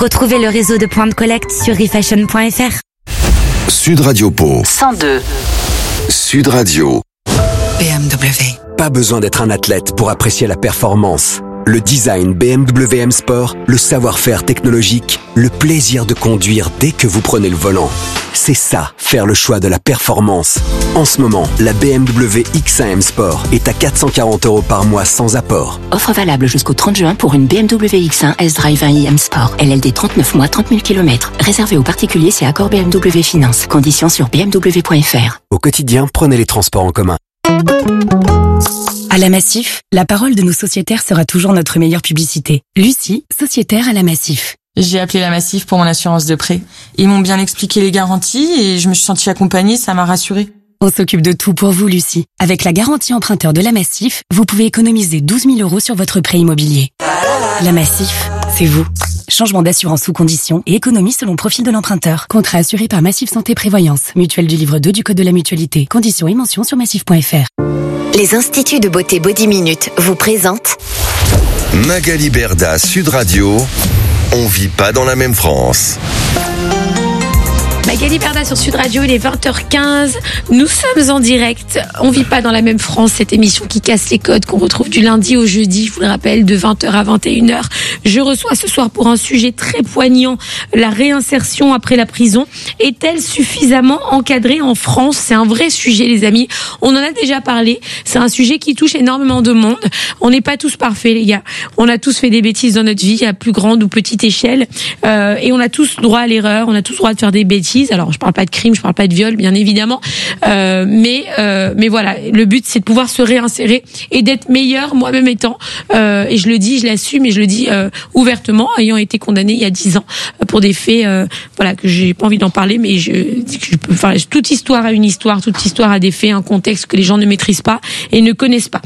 Retrouvez le réseau de points de collecte sur refashion.fr. Sud Radio Pau 102. Sud Radio. BMW. Pas besoin d'être un athlète pour apprécier la performance. Le design BMW M Sport, le savoir-faire technologique, le plaisir de conduire dès que vous prenez le volant. C'est ça, faire le choix de la performance. En ce moment, la BMW X1 M Sport est à 440 € par mois sans apport. Offre valable jusqu'au 30 juin pour une BMW X1 S-Drive 1i M Sport. LLD 39 mois, 30 000 km. Réservé aux particuliers, c'est accord BMW Finance. Conditions sur bmw.fr. Au quotidien, prenez les transports en commun. À la Massif, la parole de nos sociétaires sera toujours notre meilleure publicité. Lucie, sociétaire à la Massif. J'ai appelé la Massif pour mon assurance de prêt. Ils m'ont bien expliqué les garanties et je me suis sentie accompagnée, ça m'a rassurée. On s'occupe de tout pour vous, Lucie. Avec la garantie emprunteur de la Massif, vous pouvez économiser 12 000 € sur votre prêt immobilier. La Massif, c'est vous. Changement d'assurance sous conditions et économie selon profil de l'emprunteur. Contrat assuré par Massif Santé Prévoyance. Mutuelle du livre 2 du Code de la Mutualité. Conditions et mentions sur massif.fr. Les instituts de beauté Body Minute vous présentent Magali Berda, Sud Radio. On vit pas dans la même France. Magali Berda sur Sud Radio, il est 20h15. Nous sommes en direct. On vit pas dans la même France, cette émission qui casse les codes, qu'on retrouve du lundi au jeudi, je vous le rappelle, de 20h à 21h. Je reçois ce soir pour un sujet très poignant, la réinsertion après la prison. Est-elle suffisamment encadrée en France? C'est un vrai sujet, les amis. On en a déjà parlé. C'est un sujet qui touche énormément de monde. On n'est pas tous parfaits, les gars. On a tous fait des bêtises dans notre vie, à plus grande ou petite échelle. Et on a tous droit à l'erreur. On a tous droit de faire des bêtises. Alors, je parle pas de crime, je parle pas de viol, bien évidemment. Mais voilà, le but, c'est de pouvoir se réinsérer et d'être meilleur, moi-même étant. Et je le dis, je l'assume et je le dis ouvertement, ayant été condamné il y a 10 ans pour des faits, voilà, que j'ai pas envie d'en parler, mais enfin, toute histoire a une histoire, toute histoire a des faits, un contexte que les gens ne maîtrisent pas et ne connaissent pas.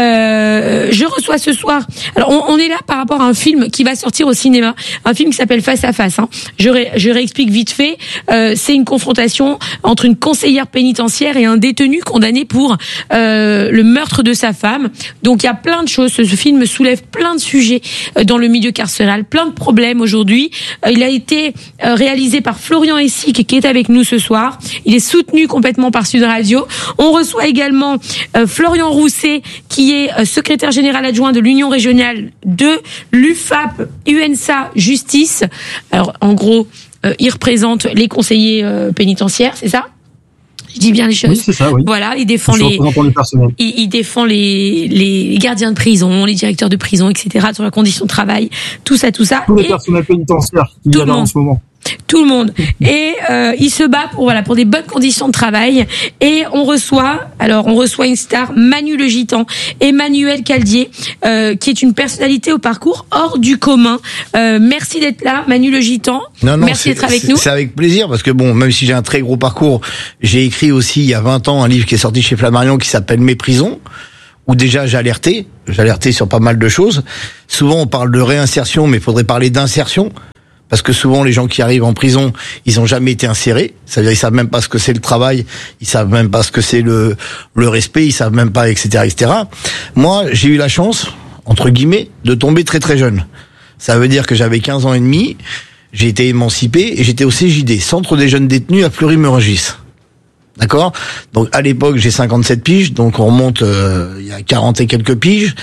Je reçois ce soir. Alors, on est là par rapport à un film qui va sortir au cinéma, un film qui s'appelle Face à Face. Hein. Je réexplique vite fait. C'est une confrontation entre une conseillère pénitentiaire et un détenu condamné pour le meurtre de sa femme. Donc il y a plein de choses. Ce film soulève plein de sujets dans le milieu carcéral, plein de problèmes aujourd'hui. Il a été réalisé par Florian Essic qui est avec nous ce soir. Il est soutenu complètement par Sud Radio. On reçoit également Florian Rousset qui est secrétaire général adjoint de l'Union régionale de l'UFAP UNSA Justice. Alors en gros, il représente les conseillers pénitentiaires, c'est ça? Je dis bien les choses. Oui, c'est ça, oui. Voilà, il défend il défend les gardiens de prison, les directeurs de prison, etc. sur la condition de travail, tout ça. Tous les personnels pénitentiaires qu'il y a là en ce moment. Tout le monde. Et il se bat pour des bonnes conditions de travail. Et on reçoit une star, Manu le Gitan, Emmanuel Caldier, qui est une personnalité au parcours hors du commun. Merci d'être là, Manu le Gitan. Merci d'être avec nous. C'est avec plaisir, parce que bon, même si j'ai un très gros parcours, j'ai écrit aussi il y a 20 ans un livre qui est sorti chez Flammarion qui s'appelle Mes prisons, où déjà j'alertais sur pas mal de choses. Souvent on parle de réinsertion, mais il faudrait parler d'insertion. Parce que souvent, les gens qui arrivent en prison, ils ont jamais été insérés. C'est-à-dire, ils savent même pas ce que c'est le travail, ils savent même pas ce que c'est le respect, ils savent même pas, etc., etc. Moi, j'ai eu la chance, entre guillemets, de tomber très très jeune. Ça veut dire que j'avais 15 ans et demi, j'ai été émancipé et j'étais au CJD, Centre des jeunes détenus à Fleury-Mérogis. D'accord? Donc, à l'époque, j'ai 57 piges, donc on remonte, il y a 40 et quelques piges.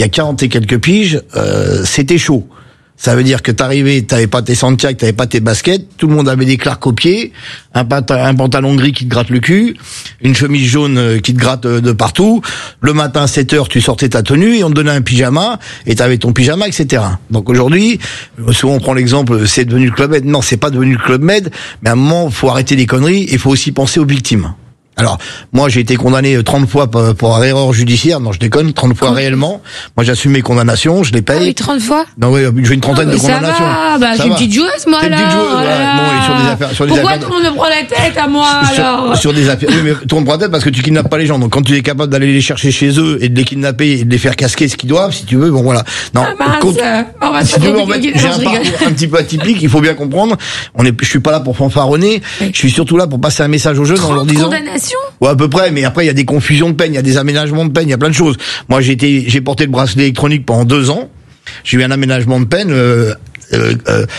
C'était chaud. Ça veut dire que t'avais pas tes Santiago, t'avais pas tes baskets, tout le monde avait des clarks aux pieds, un pantalon gris qui te gratte le cul, une chemise jaune qui te gratte de partout. Le matin à 7h, tu sortais ta tenue et on te donnait un pyjama et t'avais ton pyjama, etc. Donc aujourd'hui, souvent on prend l'exemple, c'est devenu le Club Med. Non, c'est pas devenu le Club Med, mais à un moment, faut arrêter les conneries et faut aussi penser aux victimes. Alors, moi, j'ai été condamné 30 fois pour erreur judiciaire. Non, je déconne, 30 fois réellement. Moi, j'assume mes condamnations, je les paye. Ah oui, 30 fois? Non, oui, j'ai une trentaine de condamnations. Ça va, j'ai une petite joueuse, moi, alors. T'es une petite joueuse, voilà. Bon, et sur des Pourquoi affaires... tout le monde me prend la tête à moi, alors? Sur des affaires... Oui, mais tout le monde prend la tête parce que tu kidnappes pas les gens. Donc, quand tu es capable d'aller les chercher chez eux et de les kidnapper et de les faire casquer ce qu'ils doivent, si tu veux, bon, voilà. Non, on va si tu veux, en fait, j'ai un parcours un petit peu atypique, il faut bien comprendre. Je suis pas là pour fanfaronner. Je suis surtout là pour passer un message aux jeunes en leur disant... Condamnation? Ouais, à peu près. Mais après, il y a des confusions de peine, il y a des aménagements de peine, il y a plein de choses. Moi, j'ai porté le bracelet électronique pendant 2 ans. J'ai eu un aménagement de peine,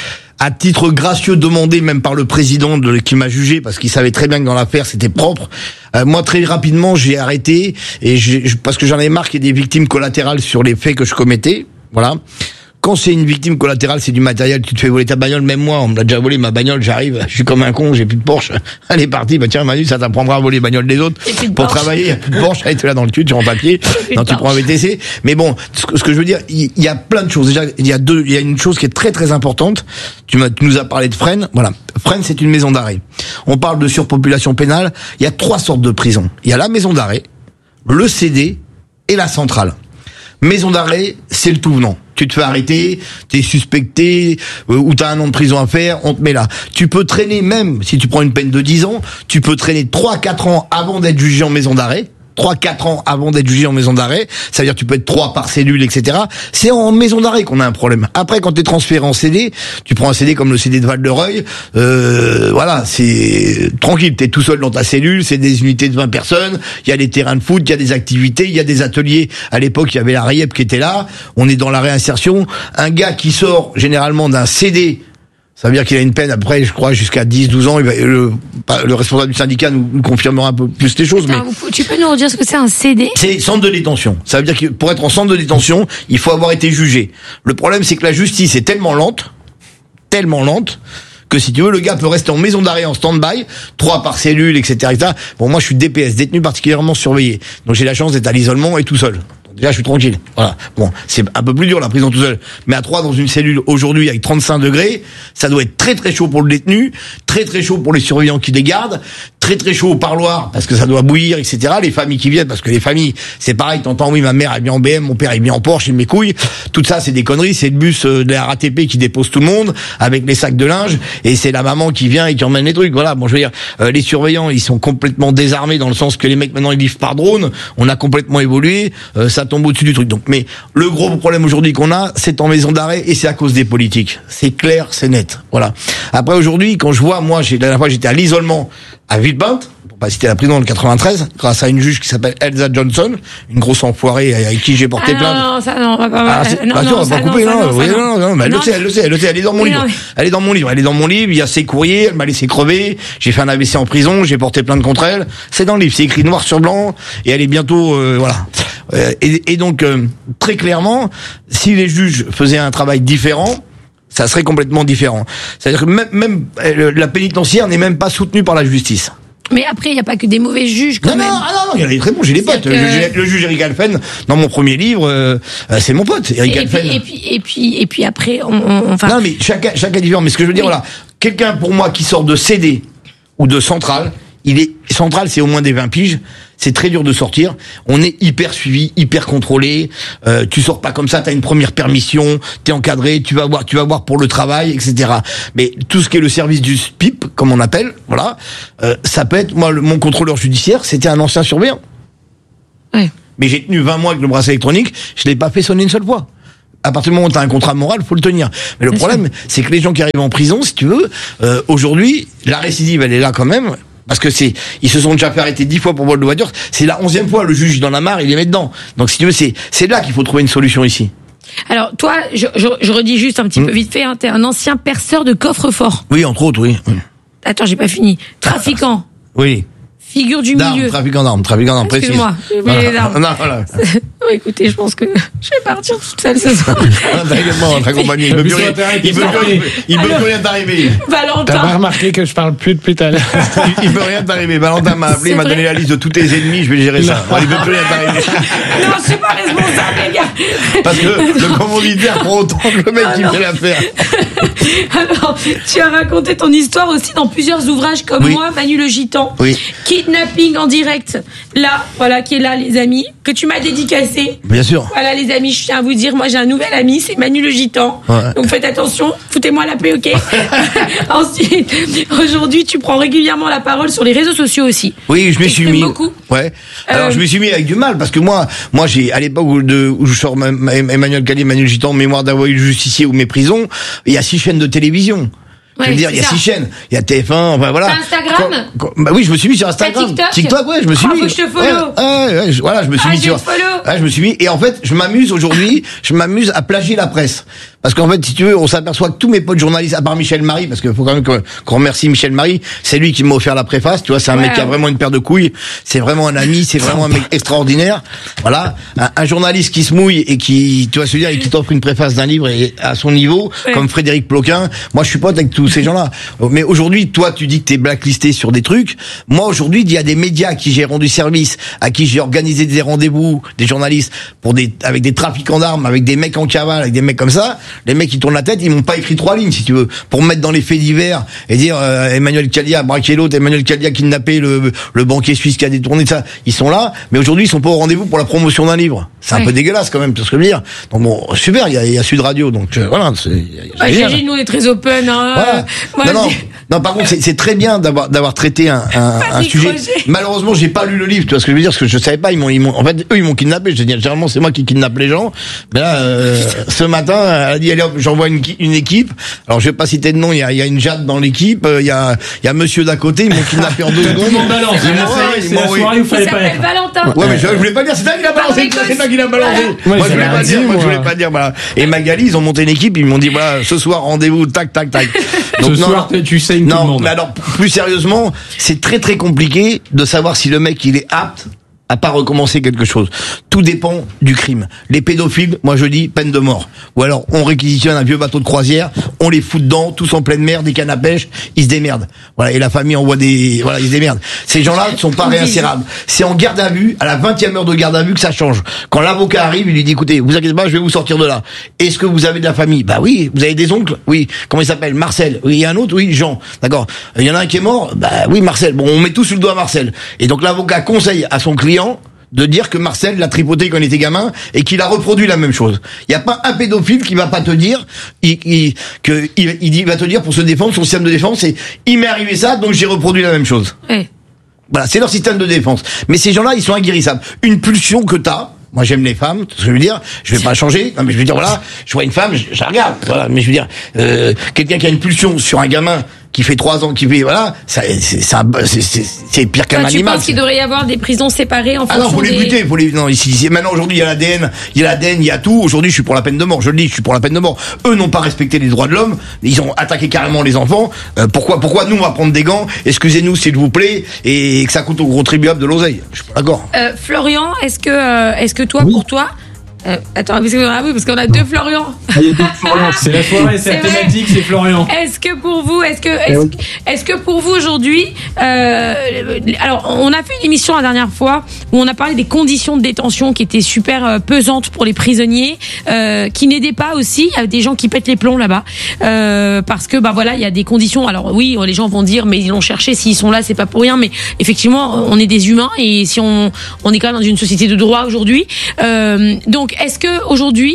à titre gracieux demandé même par le président qui m'a jugé parce qu'il savait très bien que dans l'affaire c'était propre. Moi très rapidement j'ai arrêté et parce que j'en avais marre qu'il y ait des victimes collatérales sur les faits que je commettais. Voilà. Quand c'est une victime collatérale, c'est du matériel, tu te fais voler ta bagnole, même moi, on me l'a déjà volé ma bagnole, j'arrive, je suis comme un con, j'ai plus de Porsche. Elle est partie, bah tiens Manu, ça t'apprendra à voler les bagnoles des autres. Pour travailler, il y a plus de Porsche, elle était là dans le cul, tu rends papier, non tu prends un VTC. Mais bon, ce que je veux dire, il y a plein de choses. Déjà, il y a une chose qui est très très importante. Tu nous as parlé de Fresnes, voilà. Fresnes, c'est une maison d'arrêt. On parle de surpopulation pénale, il y a 3 sortes de prisons. Il y a la maison d'arrêt, le CD et la centrale. Maison d'arrêt, c'est le tout venant. Tu te fais arrêter, t'es suspecté, ou t'as 1 an de prison à faire, on te met là. Tu peux traîner même, si tu prends une peine de 10 ans, tu peux traîner 3-4 ans avant d'être jugé en maison d'arrêt. 3-4 ans avant d'être jugé en maison d'arrêt, ça veut dire que tu peux être 3 par cellule, etc. C'est en maison d'arrêt qu'on a un problème. Après, quand t'es transféré en CD, tu prends un CD comme le CD de Val-de-Reuil, voilà, c'est tranquille, t'es tout seul dans ta cellule, c'est des unités de 20 personnes, il y a des terrains de foot, il y a des activités, il y a des ateliers. À l'époque, il y avait la RIEP qui était là, on est dans la réinsertion. Un gars qui sort généralement d'un CD, ça veut dire qu'il a une peine après, je crois, jusqu'à 10-12 ans. Le responsable du syndicat nous confirmera un peu plus les choses. Attends, mais tu peux nous redire ce que c'est un CD? C'est centre de détention. Ça veut dire que pour être en centre de détention, il faut avoir été jugé. Le problème, c'est que la justice est tellement lente, que si tu veux, le gars peut rester en maison d'arrêt en stand-by, 3 par cellule, etc., etc. Bon, moi, je suis DPS, détenu particulièrement surveillé. Donc, j'ai la chance d'être à l'isolement et tout seul. Déjà, je suis tranquille. Voilà. Bon, c'est un peu plus dur la prison tout seul. Mais à 3 dans une cellule aujourd'hui avec 35 degrés, ça doit être très très chaud pour le détenu, très très chaud pour les surveillants qui les gardent, très très chaud au parloir parce que ça doit bouillir, etc. Les familles qui viennent, parce que les familles, c'est pareil. T'entends, oui, ma mère est bien en BM, mon père est bien en Porsche, il mes couilles. Tout ça, c'est des conneries. C'est le bus de la RATP qui dépose tout le monde avec les sacs de linge, et c'est la maman qui vient et qui emmène les trucs. Voilà. Bon, je veux dire, les surveillants, ils sont complètement désarmés dans le sens que les mecs maintenant ils livrent par drone. On a complètement évolué. Ça tombe au-dessus du truc. Donc, mais le gros problème aujourd'hui qu'on a, c'est en maison d'arrêt et c'est à cause des politiques. C'est clair, c'est net. Voilà. Après aujourd'hui, quand je vois, moi, la dernière fois j'étais à l'isolement à Villepinte, pour pas citer la prison dans le 93, grâce à une juge qui s'appelle Elsa Johnson, une grosse enfoirée avec qui j'ai porté plainte. Non, ça non, on va pas. Non, on va pas couper, non. Mais elle le sait, elle est dans mon livre. Elle est dans mon livre, il y a ses courriers, elle m'a laissé crever, j'ai fait un AVC en prison, j'ai porté plainte contre elle. C'est dans le livre, c'est écrit noir sur blanc, et elle est bientôt, voilà. Et donc, très clairement, si les juges faisaient un travail différent, ça serait complètement différent. C'est-à-dire que même la pénitentiaire n'est même pas soutenue par la justice. Mais après, il n'y a pas que des mauvais juges, quand même. Non, il y en a des très bons, j'ai des potes. Le juge Eric Alphen, dans mon premier livre, c'est mon pote, Eric Alphen. Et puis après, enfin. Non, mais chaque cas est différent. Mais ce que je veux dire, voilà. Quelqu'un, pour moi, qui sort de CD ou de centrale, centrale, c'est au moins des 20 piges. C'est très dur de sortir. On est hyper suivi, hyper contrôlé. Tu sors pas comme ça. T'as une première permission. T'es encadré. Tu vas voir pour le travail, etc. Mais tout ce qui est le service du SPIP, comme on appelle, voilà, ça peut être. Moi, mon contrôleur judiciaire, c'était un ancien surveillant. Ouais. Mais j'ai tenu 20 mois avec le bracelet électronique. Je l'ai pas fait sonner une seule fois. À partir du moment où tu as un contrat moral, faut le tenir. Mais le problème, c'est que les gens qui arrivent en prison, si tu veux, aujourd'hui, la récidive, elle est là quand même. Parce que ils se sont déjà fait arrêter 10 fois pour vol de voiture. C'est la 11e fois, le juge, il en a marre, il les met dedans. Donc, si tu veux, c'est là qu'il faut trouver une solution ici. Alors, toi, je redis juste un petit peu vite fait, hein, t'es un ancien perceur de coffre-fort. Oui, entre autres, oui. Attends, j'ai pas fini. Trafiquant. Oui. Figure du milieu. Trafiquant d'armes, précis. Excuse-moi, j'ai oublié les armes. Non, voilà. Écoutez, je pense que je vais partir toute seule ce soir. T'inquiète-moi, notre accompagné, il peut plus rien t'arriver. Valentin. T'as pas remarqué que je parle plus depuis tout à l'heure. Il peut rien t'arriver. Valentin m'a appelé, il m'a donné la liste de tous tes ennemis, je vais gérer ça. Il peut plus rien t'arriver. Non, je suis pas responsable, les gars. Parce que le commanditaire prend autant que le mec qui fait l'affaire. Alors, tu as raconté ton histoire aussi dans plusieurs ouvrages comme moi, Manu le Gitan. Oui. Kidnapping en direct. Là, voilà, qui est là, les amis, que tu m'as dédicacé. Bien sûr. Voilà, les amis, je tiens à vous dire, moi, j'ai un nouvel ami, c'est Manu le Gitan. Ouais. Donc, faites attention, foutez-moi la paix, ok? Ensuite, aujourd'hui, tu prends régulièrement la parole sur les réseaux sociaux aussi. Oui, je m'y suis mis. Beaucoup. Ouais. Alors, je m'y suis mis avec du mal, parce que moi, j'ai, à l'époque où je sors Emmanuel Callier, Manu le Gitan, Mémoire d'un voyou justicier ou Mes prisons, il y a 6 chaînes de télévision. Ouais, je veux dire, il y a 6 chaînes. Il y a TF1, enfin voilà. T'as Instagram? Bah oui, je me suis mis sur Instagram. TikTok, ouais, je me suis mis. Faut que je te follow. Voilà, je me suis mis sur. Ouais, je me suis mis. Et en fait, je m'amuse aujourd'hui, à plagier la presse. Parce qu'en fait, si tu veux, on s'aperçoit que tous mes potes journalistes, à part Michel Marie, parce qu'il faut quand même qu'on remercie Michel Marie, c'est lui qui m'a offert la préface, tu vois, c'est un mec qui a vraiment une paire de couilles, c'est vraiment un ami, c'est vraiment un mec extraordinaire. Voilà. Un journaliste qui se mouille et qui, tu vois, se dire, et qui t'offre une préface d'un livre et à son niveau, comme Frédéric Ploquin. Moi, je suis pote avec tous ces gens-là. Mais aujourd'hui, toi, tu dis que t'es blacklisté sur des trucs. Moi, aujourd'hui, il y a des médias à qui j'ai rendu service, à qui j'ai organisé des rendez-vous, des journalistes, avec des trafiquants d'armes, avec des mecs en cavale, avec des mecs comme ça. Les mecs qui tournent la tête, ils m'ont pas écrit 3 lignes, si tu veux, pour me mettre dans les faits divers et dire Emmanuel Calia a braqué l'autre, Emmanuel Calia a kidnappé le banquier suisse qui a détourné ça. Ils sont là, mais aujourd'hui, ils sont pas au rendez-vous pour la promotion d'un livre. C'est un peu dégueulasse quand même, parce que je veux dire. Donc bon, super, il y a Sud Radio, donc voilà. J'imagine, nous on est très open. Hein, voilà. Non, par contre, c'est très bien d'avoir traité un sujet. Malheureusement, j'ai pas lu le livre, tu vois ce que je veux dire, parce que je savais pas. En fait, eux, ils m'ont kidnappé. Je dis, généralement, c'est moi qui kidnappe les gens. Mais là, ce matin, elle a dit, allez hop, j'envoie une équipe. Alors, je vais pas citer de nom. Il y a une Jade dans l'équipe. Il y a monsieur d'à côté. Ils m'ont kidnappé en 2 secondes. Tout le monde balance. C'est la soirée où il fallait pas être. Valentin. Ouais, mais je voulais pas dire. C'est toi qui l'a balancé. C'est toi qui l'a balancé. Moi, je voulais pas dire. Voilà. Et Magali, ils ont monté une équipe. Ils m'ont dit, voilà, ce soir, rendez-vous. Tac, tac, tac. Donc, ce soir, tu saignes tout le monde. Mais alors, plus sérieusement, c'est très très compliqué de savoir si le mec il est apte à pas recommencer quelque chose. Tout dépend du crime. Les pédophiles, moi je dis peine de mort. Ou alors on réquisitionne un vieux bateau de croisière, on les fout dedans, tous en pleine mer, des cannes à pêche, ils se démerdent. Voilà, et la famille envoie ils se démerdent. Ces gens-là ne sont pas réinsérables. C'est en garde à vue, à la 20e heure de garde à vue que ça change. Quand l'avocat arrive, il lui dit écoutez, vous inquiétez pas, je vais vous sortir de là. Est-ce que vous avez de la famille? Bah oui. Vous avez des oncles? Oui. Comment il s'appelle? Marcel. Oui, il y a un autre? Oui, Jean. D'accord. Il y en a un qui est mort? Bah oui, Marcel. Bon, on met tout sur le doigt Marcel. Et donc l'avocat conseille à son client de dire que Marcel l'a tripoté quand il était gamin et qu'il a reproduit la même chose. Il y a pas un pédophile qui va pas te dire, il va te dire pour se défendre, son système de défense, c'est il m'est arrivé ça, donc j'ai reproduit la même chose. Voilà, c'est leur système de défense. Mais ces gens-là, ils sont inguérissables. Une pulsion que t'as. Moi, j'aime les femmes, ce que je veux dire. Je vais pas changer. Non, mais je veux dire, voilà, je vois une femme, je la regarde. Voilà, mais je veux dire, quelqu'un qui a une pulsion sur un gamin qui fait 3 ans, qui fait, voilà, c'est pire qu'un animal. Tu penses qu'il devrait y avoir des prisons séparées en fonction faut les buter, non, ici, maintenant, aujourd'hui, il y a l'ADN, il y a tout. Aujourd'hui, je suis pour la peine de mort. Je le dis, je suis pour la peine de mort. Eux n'ont pas respecté les droits de l'homme. Ils ont attaqué carrément les enfants. Pourquoi nous, on va prendre des gants? Excusez-nous, s'il vous plaît, et que ça coûte au contribuable de l'oseille. Je suis pas d'accord. Florian, est-ce que toi, pour toi, attends, parce qu'on a 2 Florian. Il y a 2 Florian. C'est la soirée, c'est la thématique, c'est Florian. Est-ce que pour vous aujourd'hui, alors on a fait une émission la dernière fois où on a parlé des conditions de détention qui étaient super pesantes pour les prisonniers, qui n'aidaient pas aussi. Il y a des gens qui pètent les plombs là-bas, parce que voilà, il y a des conditions. Alors oui, les gens vont dire mais ils l'ont cherché, s'ils sont là, c'est pas pour rien. Mais effectivement, on est des humains et si on est quand même dans une société de droit aujourd'hui, donc est-ce que aujourd'hui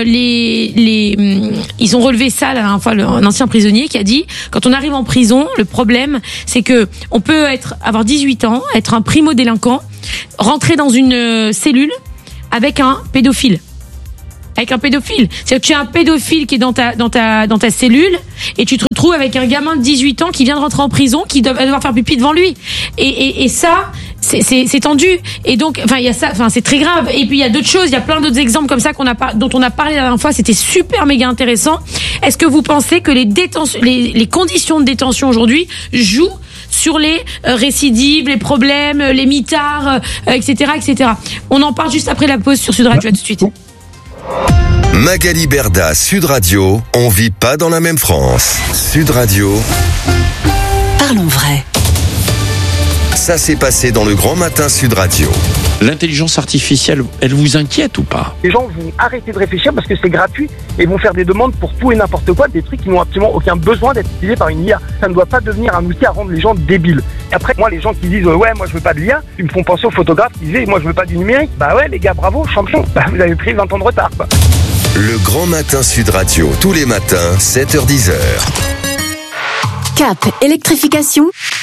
ils ont relevé ça la dernière fois, un ancien prisonnier qui a dit quand on arrive en prison, le problème c'est que on peut avoir 18 ans, être un primo-délinquant, rentrer dans une cellule avec un pédophile. C'est-à-dire que tu as un pédophile qui est dans ta cellule et tu te retrouves avec un gamin de 18 ans qui vient de rentrer en prison, qui va devoir faire pipi devant lui. Et ça, c'est tendu. Et donc, il y a ça, c'est très grave. Et puis il y a d'autres choses, il y a plein d'autres exemples comme ça dont on a parlé la dernière fois, c'était super méga intéressant. Est-ce que vous pensez que les conditions de détention aujourd'hui jouent sur les récidives, les problèmes, les mitards, etc., etc. On en parle juste après la pause sur Sud Radio. À tout de suite. Magali Berda, Sud Radio, on vit pas dans la même France. Sud Radio. Parlons vrai. Ça s'est passé dans le Grand Matin Sud Radio. L'intelligence artificielle, elle vous inquiète ou pas? Les gens vont arrêter de réfléchir parce que c'est gratuit et vont faire des demandes pour tout et n'importe quoi, des trucs qui n'ont absolument aucun besoin d'être utilisés par une IA. Ça ne doit pas devenir un outil à rendre les gens débiles. Et après, moi, les gens qui disent ouais, moi je veux pas de l'IA, ils me font penser aux photographes qui disaient moi je veux pas du numérique. Bah ouais, les gars, bravo, champion. Bah vous avez pris 20 ans de retard, quoi. Le Grand Matin Sud Radio, tous les matins, 7h-10h. Cap électrification,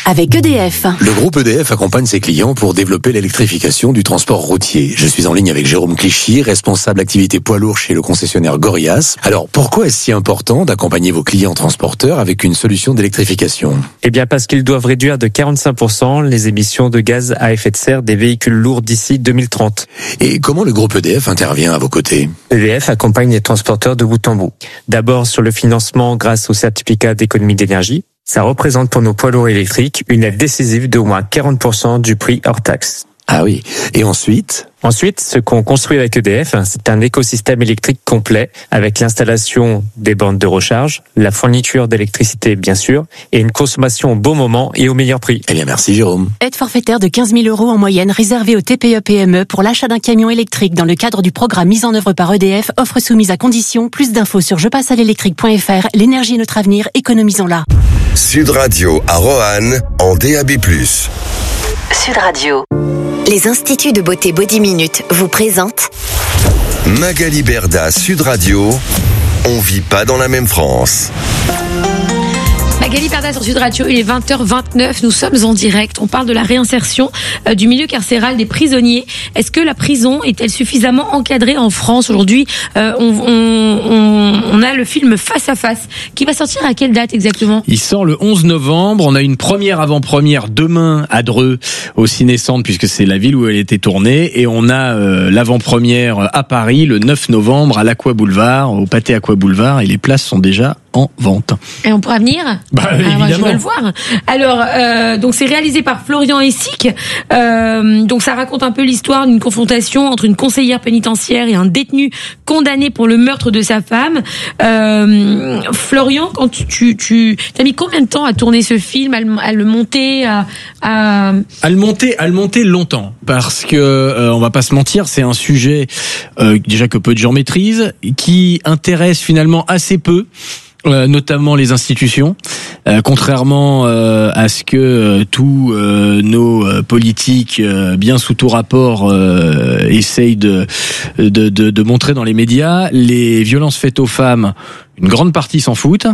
avec EDF. Le groupe EDF accompagne ses clients pour développer l'électrification du transport routier. Je suis en ligne avec Jérôme Clichy, responsable activité poids lourd chez le concessionnaire Gorias. Alors, pourquoi est-ce si important d'accompagner vos clients transporteurs avec une solution d'électrification ? Eh bien, parce qu'ils doivent réduire de 45% les émissions de gaz à effet de serre des véhicules lourds d'ici 2030. Et comment le groupe EDF intervient à vos côtés ? EDF accompagne les transporteurs de bout en bout. D'abord sur le financement grâce au certificat d'économie d'énergie. Ça représente pour nos poids lourds électriques une aide décisive d'au moins 40% du prix hors taxe. Ah oui. Et ensuite ? Ensuite, ce qu'on construit avec EDF, c'est un écosystème électrique complet avec l'installation des bornes de recharge, la fourniture d'électricité bien sûr, et une consommation au bon moment et au meilleur prix. Eh bien merci Jérôme. Aide forfaitaire de 15 000 € en moyenne réservée aux TPE-PME pour l'achat d'un camion électrique dans le cadre du programme mis en œuvre par EDF, offre soumise à condition. Plus d'infos sur jepassealélectrique.fr. L'énergie est notre avenir, économisons-la. Sud Radio à Roanne en DAB+. Sud Radio. Les instituts de beauté Body Minute vous présentent Magali Berda, Sud Radio. On vit pas dans la même France. Magali Berda sur Sud Radio, il est 20h29, nous sommes en direct. On parle de la réinsertion du milieu carcéral des prisonniers. Est-ce que la prison est-elle suffisamment encadrée en France aujourd'hui? On a le film Face à Face qui va sortir à quelle date exactement? Il sort le 11 novembre. On a une première avant-première demain à Dreux au Ciné-Centre puisque c'est la ville où elle était tournée. Et on a l'avant-première à Paris le 9 novembre à l'Aqua Boulevard, au Pâté Aqua Boulevard. Et les places sont déjà en vente. Et on pourra venir? Évidemment. Je veux le voir. Alors, donc c'est réalisé par Florian Essic. Donc ça raconte un peu l'histoire d'une confrontation entre une conseillère pénitentiaire et un détenu condamné pour le meurtre de sa femme. Florian, quand tu t'as mis combien de temps à tourner ce film, à le monter, à le monter longtemps, parce que on va pas se mentir, c'est un sujet déjà que peu de gens maîtrisent, qui intéresse finalement assez peu. Notamment les institutions, contrairement à ce que tous nos politiques, bien sous tout rapport, essayent de montrer dans les médias. Les violences faites aux femmes, une grande partie s'en foutent.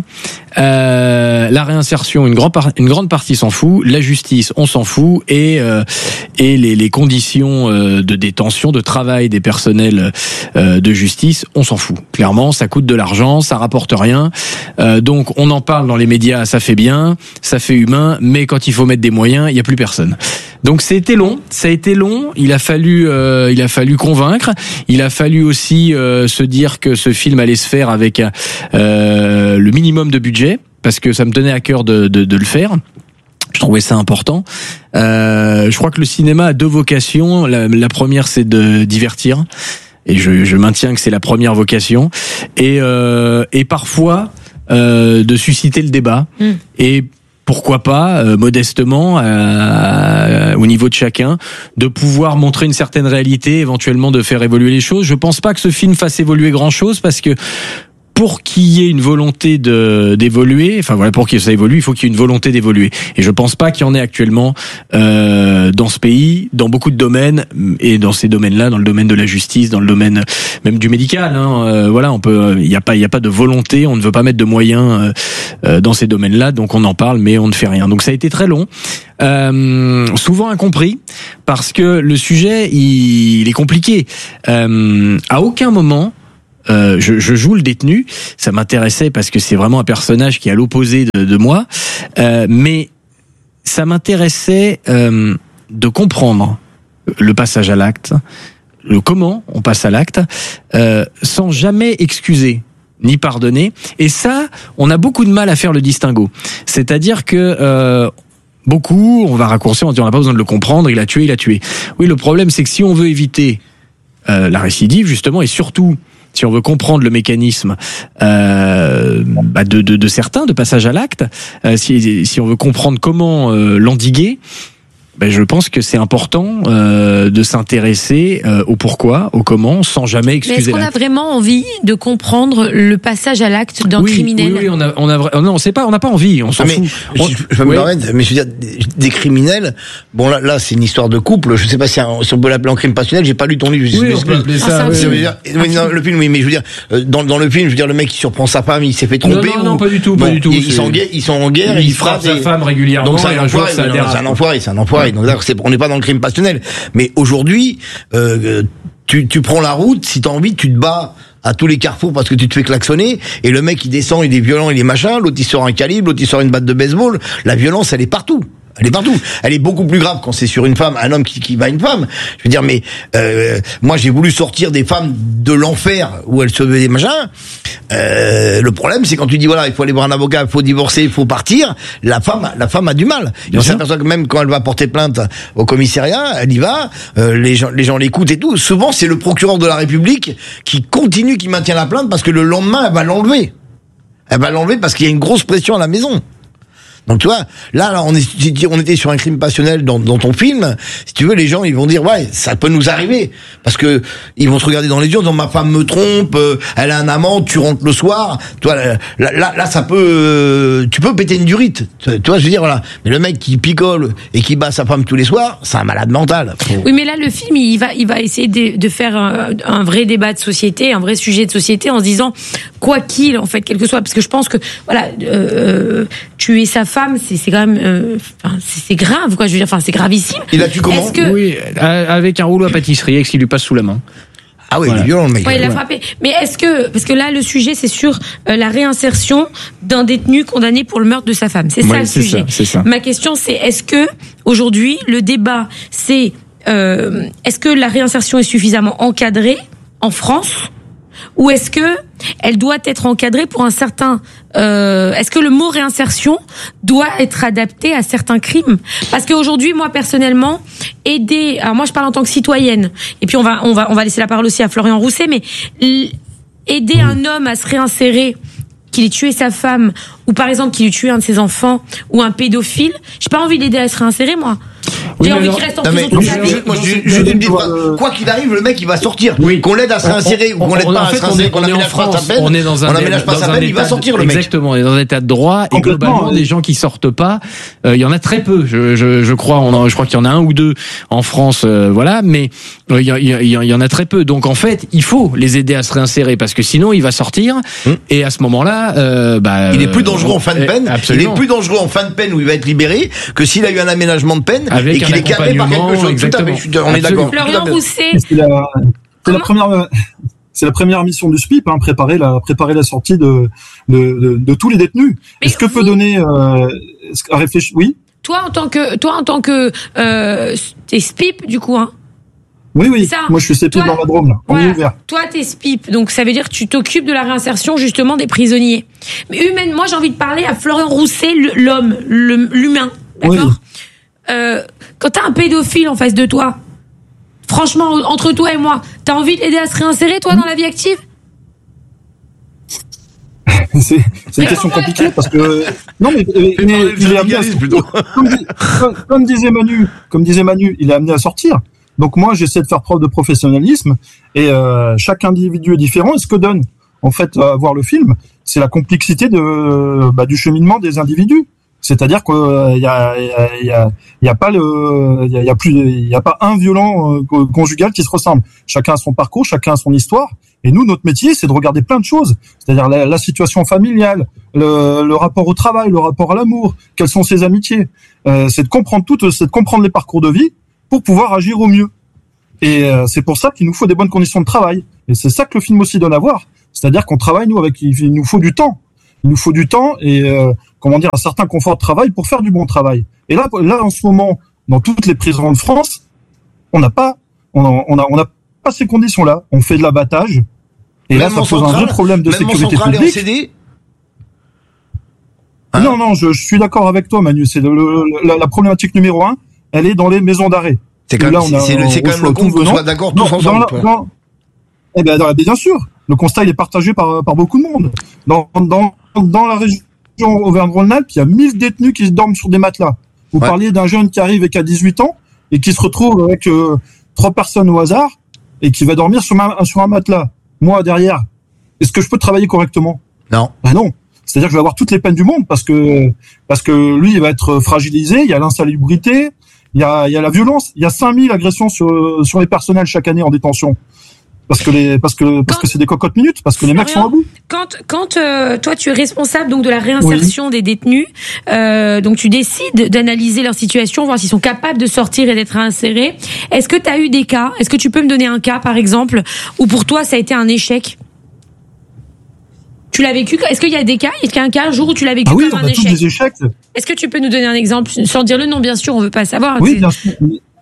La réinsertion, une grande partie s'en fout. La justice, on s'en fout. Et les conditions de détention, de travail des personnels de justice, on s'en fout. Clairement, ça coûte de l'argent, ça rapporte rien. Donc on en parle dans les médias, ça fait bien, ça fait humain, mais quand il faut mettre des moyens, il y a plus personne. Donc ça a été long, il a fallu convaincre, il a fallu aussi se dire que ce film allait se faire avec le minimum de budget, parce que ça me tenait à cœur de le faire. Je trouvais ça important. Je crois que le cinéma a deux vocations. La première, c'est de divertir, et je maintiens que c'est la première vocation, et parfois de susciter le débat. Et pourquoi pas, modestement, au niveau de chacun, de pouvoir montrer une certaine réalité, éventuellement de faire évoluer les choses. Je pense pas que ce film fasse évoluer grand-chose, parce que pour qu'il y ait une volonté d'évoluer, enfin voilà, pour que ça évolue, il faut qu'il y ait une volonté d'évoluer. Et je pense pas qu'il y en ait actuellement dans ce pays, dans beaucoup de domaines, et dans ces domaines-là, dans le domaine de la justice, dans le domaine même du médical. Voilà, il y a pas de volonté, on ne veut pas mettre de moyens dans ces domaines-là, donc on en parle, mais on ne fait rien. Donc ça a été très long. Souvent incompris, parce que le sujet il est compliqué. À aucun moment je joue le détenu, ça m'intéressait parce que c'est vraiment un personnage qui est à l'opposé de moi, mais ça m'intéressait de comprendre le passage à l'acte, le comment on passe à l'acte, sans jamais excuser ni pardonner. Et ça, on a beaucoup de mal à faire le distinguo. C'est-à-dire que beaucoup, on va raccourcir, on dit on n'a pas besoin de le comprendre, il a tué. Oui, le problème c'est que si on veut éviter la récidive justement, et surtout si on veut comprendre le mécanisme de certains, de passage à l'acte, si on veut comprendre comment l'endiguer, je pense que c'est important de s'intéresser au pourquoi, au comment, sans jamais excuser. Mais est-ce qu'on a vraiment envie de comprendre le passage à l'acte d'un criminel? Oui, non, c'est pas, on n'a pas envie, on s'en fout. Je me permets, mais je veux dire, des criminels, bon là c'est une histoire de couple, je sais pas si on peut l'appeler en crime passionnel, j'ai pas lu ton livre, je sais on peut appeler ça. Le film, oui, mais je veux dire, dans le film, je veux dire, le mec qui surprend sa femme, il s'est fait tromper. Non, pas du tout. Ils sont en guerre, il frappe sa femme régulièrement. Donc c'est un enfoiré. Donc on n'est pas dans le crime passionnel. Mais aujourd'hui, tu prends la route, si t'as envie, tu te bats à tous les carrefours parce que tu te fais klaxonner, et le mec il descend, il est violent, il est machin, l'autre il sort un calibre, l'autre il sort une batte de baseball. La violence, elle est partout. Elle est beaucoup plus grave quand c'est sur une femme, un homme qui bat une femme. Je veux dire, mais moi j'ai voulu sortir des femmes de l'enfer où elles se faisaient des machins. Le problème, c'est quand tu dis voilà, il faut aller voir un avocat, il faut divorcer, il faut partir. La femme a du mal. Et on s'aperçoit que même quand elle va porter plainte au commissariat, elle y va. Les gens l'écoutent et tout. Souvent, c'est le procureur de la République qui maintient la plainte parce que le lendemain, elle va l'enlever. Elle va l'enlever parce qu'il y a une grosse pression à la maison. Donc tu vois, là on était sur un crime passionnel dans ton film. Si tu veux, les gens ils vont dire ouais, ça peut nous arriver parce que ils vont se regarder dans les yeux en disant ma femme me trompe, elle a un amant, tu rentres le soir. Tu vois, là ça peut, tu peux péter une durite. Tu vois, je veux dire voilà. Mais le mec qui picole et qui bat sa femme tous les soirs, c'est un malade mental. Oui, mais là le film il va essayer de faire un vrai débat de société, un vrai sujet de société en se disant quoi qu'il en fait, quel que soit, parce que je pense que voilà, tuer sa femme, c'est quand même, c'est grave, quoi. Je veux dire, c'est gravissime. Il a tué comment? Oui, avec un rouleau à pâtisserie, avec ce qui lui passe sous la main. Ah oui, voilà. Il est violent, le mec. Ouais, il l'a frappé. Mais parce que là, le sujet, c'est sur la réinsertion d'un détenu condamné pour le meurtre de sa femme. C'est ça le sujet. C'est ça. Ma question, c'est est-ce que aujourd'hui, le débat, c'est est-ce que la réinsertion est suffisamment encadrée en France? Ou est-ce que elle doit être encadrée pour un certain... est-ce que le mot réinsertion doit être adapté à certains crimes? Parce qu'aujourd'hui, moi, personnellement, aider... Alors moi, je parle en tant que citoyenne. Et puis, on va laisser la parole aussi à Florian Rousset. Mais aider un homme à se réinsérer, qu'il ait tué sa femme, ou par exemple qu'il ait tué un de ses enfants, ou un pédophile, j'ai pas envie d'aider à se réinsérer, moi. J'ai envie qu'il reste en prison toute sa vie. Je dis quoi qu'il arrive, le mec il va sortir. Qu'on l'aide à se réinsérer ou qu'on l'aide pas à se réinsérer, qu'on n'aménage pas sa peine. On est dans un il va sortir le mec. Exactement, on est dans un état de droit et globalement les gens qui sortent pas, il y en a très peu. Je crois qu'il y en a un ou deux en France, voilà, mais il y en a très peu. Donc en fait, il faut les aider à se réinsérer parce que sinon il va sortir et à ce moment-là, il est plus dangereux en fin de peine. Il est plus dangereux en fin de peine où il va être libéré que s'il a eu un aménagement de peine et qu'il est cadré par quelque chose. Exactement. Tout à fait, on est d'accord. Florian Rousset. C'est la première mission du SPIP, préparer la sortie de tous les détenus. Mais est-ce que peut donner à réfléchir? Oui. Toi en tant que t'es SPIP du coup, hein? Oui. Moi, je suis SPIP dans la Drôme, là. On est ouvert. Toi, t'es SPIP, donc ça veut dire que tu t'occupes de la réinsertion justement des prisonniers. Mais humainement, j'ai envie de parler à Florian Rousset, l'homme, l'humain, d'accord? Oui. Quand t'as un pédophile en face de toi, franchement, entre toi et moi, t'as envie de l'aider à se réinsérer, toi, dans la vie active? C'est une question compliquée parce que non mais il est amené à comme disait Manu, il est amené à sortir. Donc moi, j'essaie de faire preuve de professionnalisme et chaque individu est différent. Et ce que donne en fait à voir le film, c'est la complexité du cheminement des individus. C'est-à-dire qu'il y a pas un violent conjugal qui se ressemble. Chacun a son parcours, chacun a son histoire. Et nous, notre métier, c'est de regarder plein de choses. C'est-à-dire la situation familiale, le rapport au travail, le rapport à l'amour, quelles sont ses amitiés. C'est de comprendre c'est de comprendre les parcours de vie pour pouvoir agir au mieux. Et c'est pour ça qu'il nous faut des bonnes conditions de travail. Et c'est ça que le film aussi donne à voir. C'est-à-dire qu'on travaille, il nous faut du temps. Il nous faut du temps et un certain confort de travail pour faire du bon travail. Et là en ce moment, dans toutes les prisons de France, on n'a pas ces conditions-là. On fait de l'abattage et là ça pose un vrai problème de sécurité publique. Non, je suis d'accord avec toi, Manu. C'est la problématique numéro 1. Elle est dans les maisons d'arrêt. C'est quand même le compte qu'on soit d'accord tous ensemble. Bien sûr. Le constat il est partagé par beaucoup de monde. Dans la région Auvergne-Rhône-Alpes, il y a 1000 détenus qui se dorment sur des matelas. Vous parliez d'un jeune qui arrive et qui a 18 ans et qui se retrouve avec 3 personnes au hasard et qui va dormir sur un matelas. Moi, derrière, est-ce que je peux travailler correctement? Non. Ben non. C'est-à-dire que je vais avoir toutes les peines du monde parce que lui, il va être fragilisé, il y a l'insalubrité, il y a la violence, il y a 5000 agressions sur les personnels chaque année en détention. Parce que c'est des cocottes minutes, parce que les mecs sont à bout. Quand toi tu es responsable donc de la réinsertion des détenus, donc tu décides d'analyser leur situation, voir s'ils sont capables de sortir et d'être réinsérés. Est-ce que tu as eu des cas? Est-ce que tu peux me donner un cas par exemple où pour toi ça a été un échec? Tu l'as vécu? Est-ce qu'il y a des cas? Est-ce qu'il y a un cas un jour où tu l'as vécu comme un échec? Tous des échecs. Est-ce que tu peux nous donner un exemple sans dire le nom, bien sûr, on veut pas savoir. Oui, bien sûr.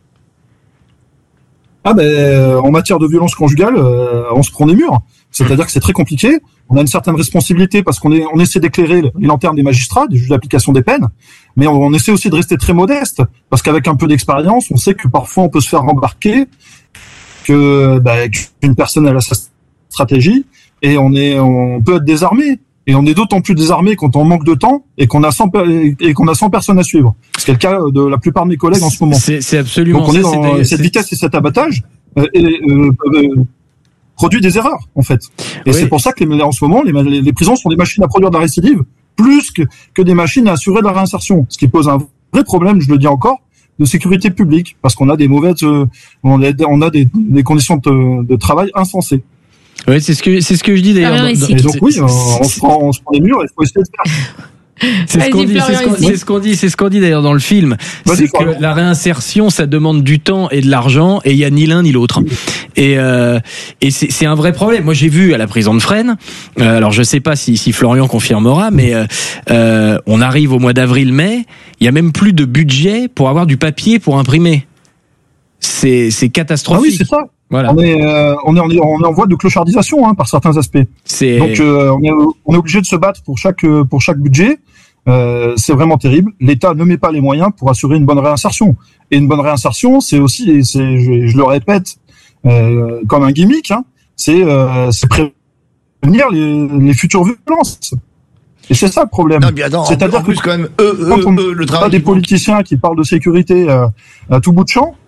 En matière de violence conjugale, on se prend des murs. C'est-à-dire que c'est très compliqué. On a une certaine responsabilité parce qu'on essaie d'éclairer les lanternes des magistrats, des juges d'application des peines, mais on essaie aussi de rester très modeste parce qu'avec un peu d'expérience, on sait que parfois on peut se faire rembarquer, qu'une personne a sa stratégie et on peut être désarmé. Et on est d'autant plus désarmé quand on manque de temps et qu'on a 100 personnes à suivre. C'est le cas de la plupart de mes collègues en ce moment. C'est absolument. Donc on est dans cette vitesse et cet abattage produit des erreurs en fait. Et c'est pour ça que en ce moment les prisons sont des machines à produire de la récidive plus que des machines à assurer de la réinsertion. Ce qui pose un vrai problème, je le dis encore, de sécurité publique parce qu'on a des on a des conditions de travail insensées. Oui, c'est ce que je dis d'ailleurs. Et donc oui, on se prend des murs et il faut essayer de faire. C'est ce qu'on dit d'ailleurs dans le film. C'est que la réinsertion, ça demande du temps et de l'argent, et il y a ni l'un ni l'autre. Et c'est un vrai problème. Moi, j'ai vu à la prison de Fresnes. Alors, je sais pas si Florian confirmera, mais on arrive au mois d'avril-mai. Il y a même plus de budget pour avoir du papier pour imprimer. C'est catastrophique. Ah oui, c'est ça. Voilà. On est en voie de clochardisation par certains aspects. Donc on est obligé de se battre pour chaque budget. C'est vraiment terrible. L'État ne met pas les moyens pour assurer une bonne réinsertion. Et une bonne réinsertion, c'est aussi, je le répète, comme un gimmick, c'est prévenir les futures violences. Et c'est ça le problème. C'est-à-dire que quand même, le travail des politiciens qui parlent de sécurité à tout bout de champ.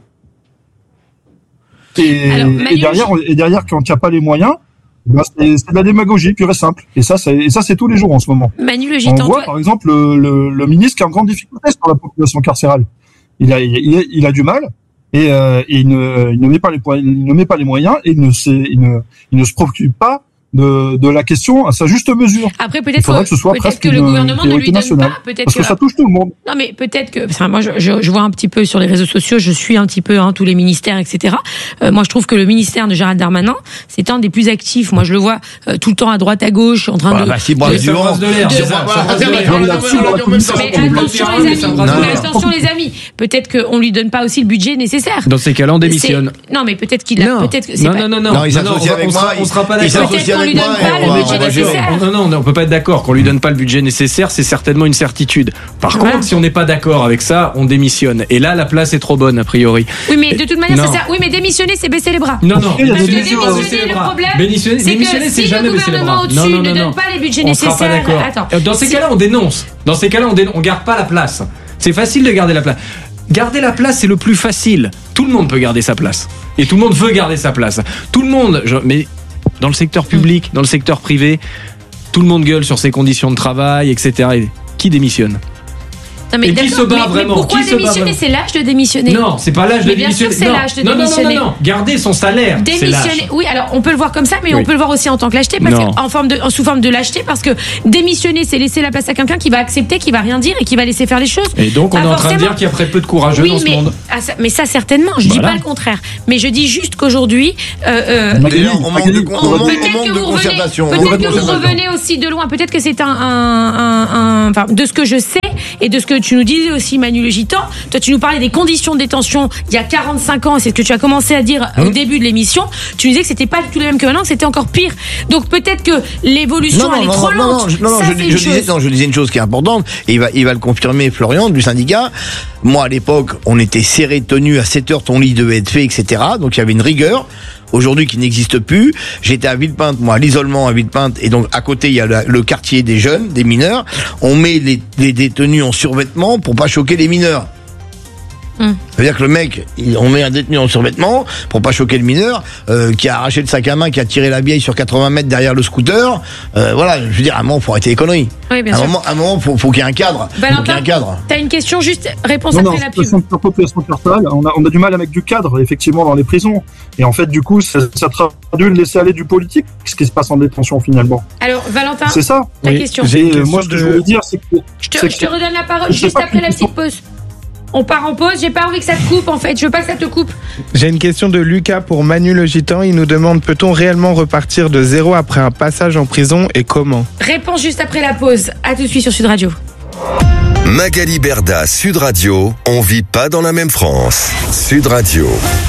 Et derrière, quand il n'y a pas les moyens, c'est de la démagogie pure et simple. Et ça, c'est tous les jours en ce moment. Manu, on voit, par exemple, le ministre qui a une grande difficulté sur la population carcérale. Il a du mal et il ne met pas les moyens et il ne se préoccupe pas de la question à sa juste mesure. Après, peut-être que ce soit presque le gouvernement ne lui donne nationale, pas, parce que ça touche tout le monde. Non, mais peut-être que, moi, je vois un petit peu sur les réseaux sociaux, je suis un petit peu tous les ministères, etc. Moi, je trouve que le ministère de Gérald Darmanin, c'est un des plus actifs. Moi, je le vois tout le temps à droite, à gauche, en train de. Attention les amis. Peut-être qu'on lui donne pas aussi le budget nécessaire. Dans ces cas-là, on démissionne. Non, mais peut-être qu'il a. Peut-être que c'est pas. Non, il s'associe avec moi. On sera pas d'accord. On lui donne pas le budget nécessaire. Non, on peut pas être d'accord. Qu'on lui donne pas le budget nécessaire, c'est certainement une certitude. Par contre, si on n'est pas d'accord avec ça, on démissionne. Et là, la place est trop bonne, a priori. Oui, mais de toute manière, ça sert. Oui, mais démissionner, c'est baisser les bras. Non. Parce que démissionner, le problème, c'est que si le gouvernement au-dessus ne donne pas les budgets nécessaires. On sera pas d'accord. Dans ces cas-là, on dénonce. Dans ces cas-là, on garde pas la place. C'est facile de garder la place. Garder la place, c'est le plus facile. Tout le monde peut garder sa place. Et tout le monde veut garder sa place. Tout le monde. Mais dans le secteur public, dans le secteur privé, tout le monde gueule sur ses conditions de travail, etc. Et qui démissionne? Non, mais et qui se bat vraiment? Pourquoi démissionner? C'est l'âge de démissionner. Non, c'est pas l'âge de démissionner. Bien sûr, c'est l'âge de démissionner. Non. Garder son salaire. Démissionner. Oui, alors on peut le voir comme ça, mais on peut le voir aussi en tant que lâcheté, parce que, sous forme de lâcheté, parce que démissionner, c'est laisser la place à quelqu'un qui va accepter, qui va rien dire et qui va laisser faire les choses. Et donc on est en train de dire qu'il y a très peu de courageux dans ce monde. Mais ça certainement. Je dis pas le contraire. Mais je dis juste qu'aujourd'hui, on manque de concertation. Peut-être que vous revenez aussi de loin. Peut-être que c'est de ce que je sais et de ce que tu nous disais aussi, Manu Le Gitan. Toi, tu nous parlais des conditions de détention il y a 45 ans, c'est ce que tu as commencé à dire au début de l'émission. Tu nous disais que c'était pas du tout le même que maintenant, que c'était encore pire. Donc peut-être que l'évolution elle est trop lente. Je disais une chose qui est importante, et il va le confirmer, Florian, du syndicat. Moi, à l'époque, on était serré de tenue, à 7 heures ton lit devait être fait, etc. Donc il y avait une rigueur. aujourd'hui qui n'existe plus. J'étais à Villepinte, moi, à l'isolement à Villepinte, et donc à côté il y a le quartier des jeunes, des mineurs. On met les détenus en survêtement pour pas choquer les mineurs. C'est-à-dire que le mec, on met un détenu en survêtement pour pas choquer le mineur qui a arraché le sac à main, qui a tiré la vieille sur 80 mètres derrière le scooter. Voilà, je veux dire, à un moment, faut arrêter les conneries. Oui, bien sûr. À un moment, faut qu'il y ait un cadre. Valentin, t'as une question, juste réponse non, après la pub. Non, population carcérale, on a du mal à mettre du cadre, effectivement, dans les prisons. Et en fait, du coup, ça traduit le laisser-aller du politique, ce qui se passe en détention, finalement. Alors, Valentin, c'est ça. Ta question. Moi, ce que je voulais dire, c'est que... Je te redonne la parole juste après la petite pause. On part en pause, j'ai pas envie que ça te coupe en fait, je veux pas que ça te coupe. J'ai une question de Lucas pour Manu le Gitan, il nous demande peut-on réellement repartir de zéro après un passage en prison et comment? Réponse juste après la pause, à tout de suite sur Sud Radio. Magali Berda, Sud Radio, on vit pas dans la même France. Sud Radio.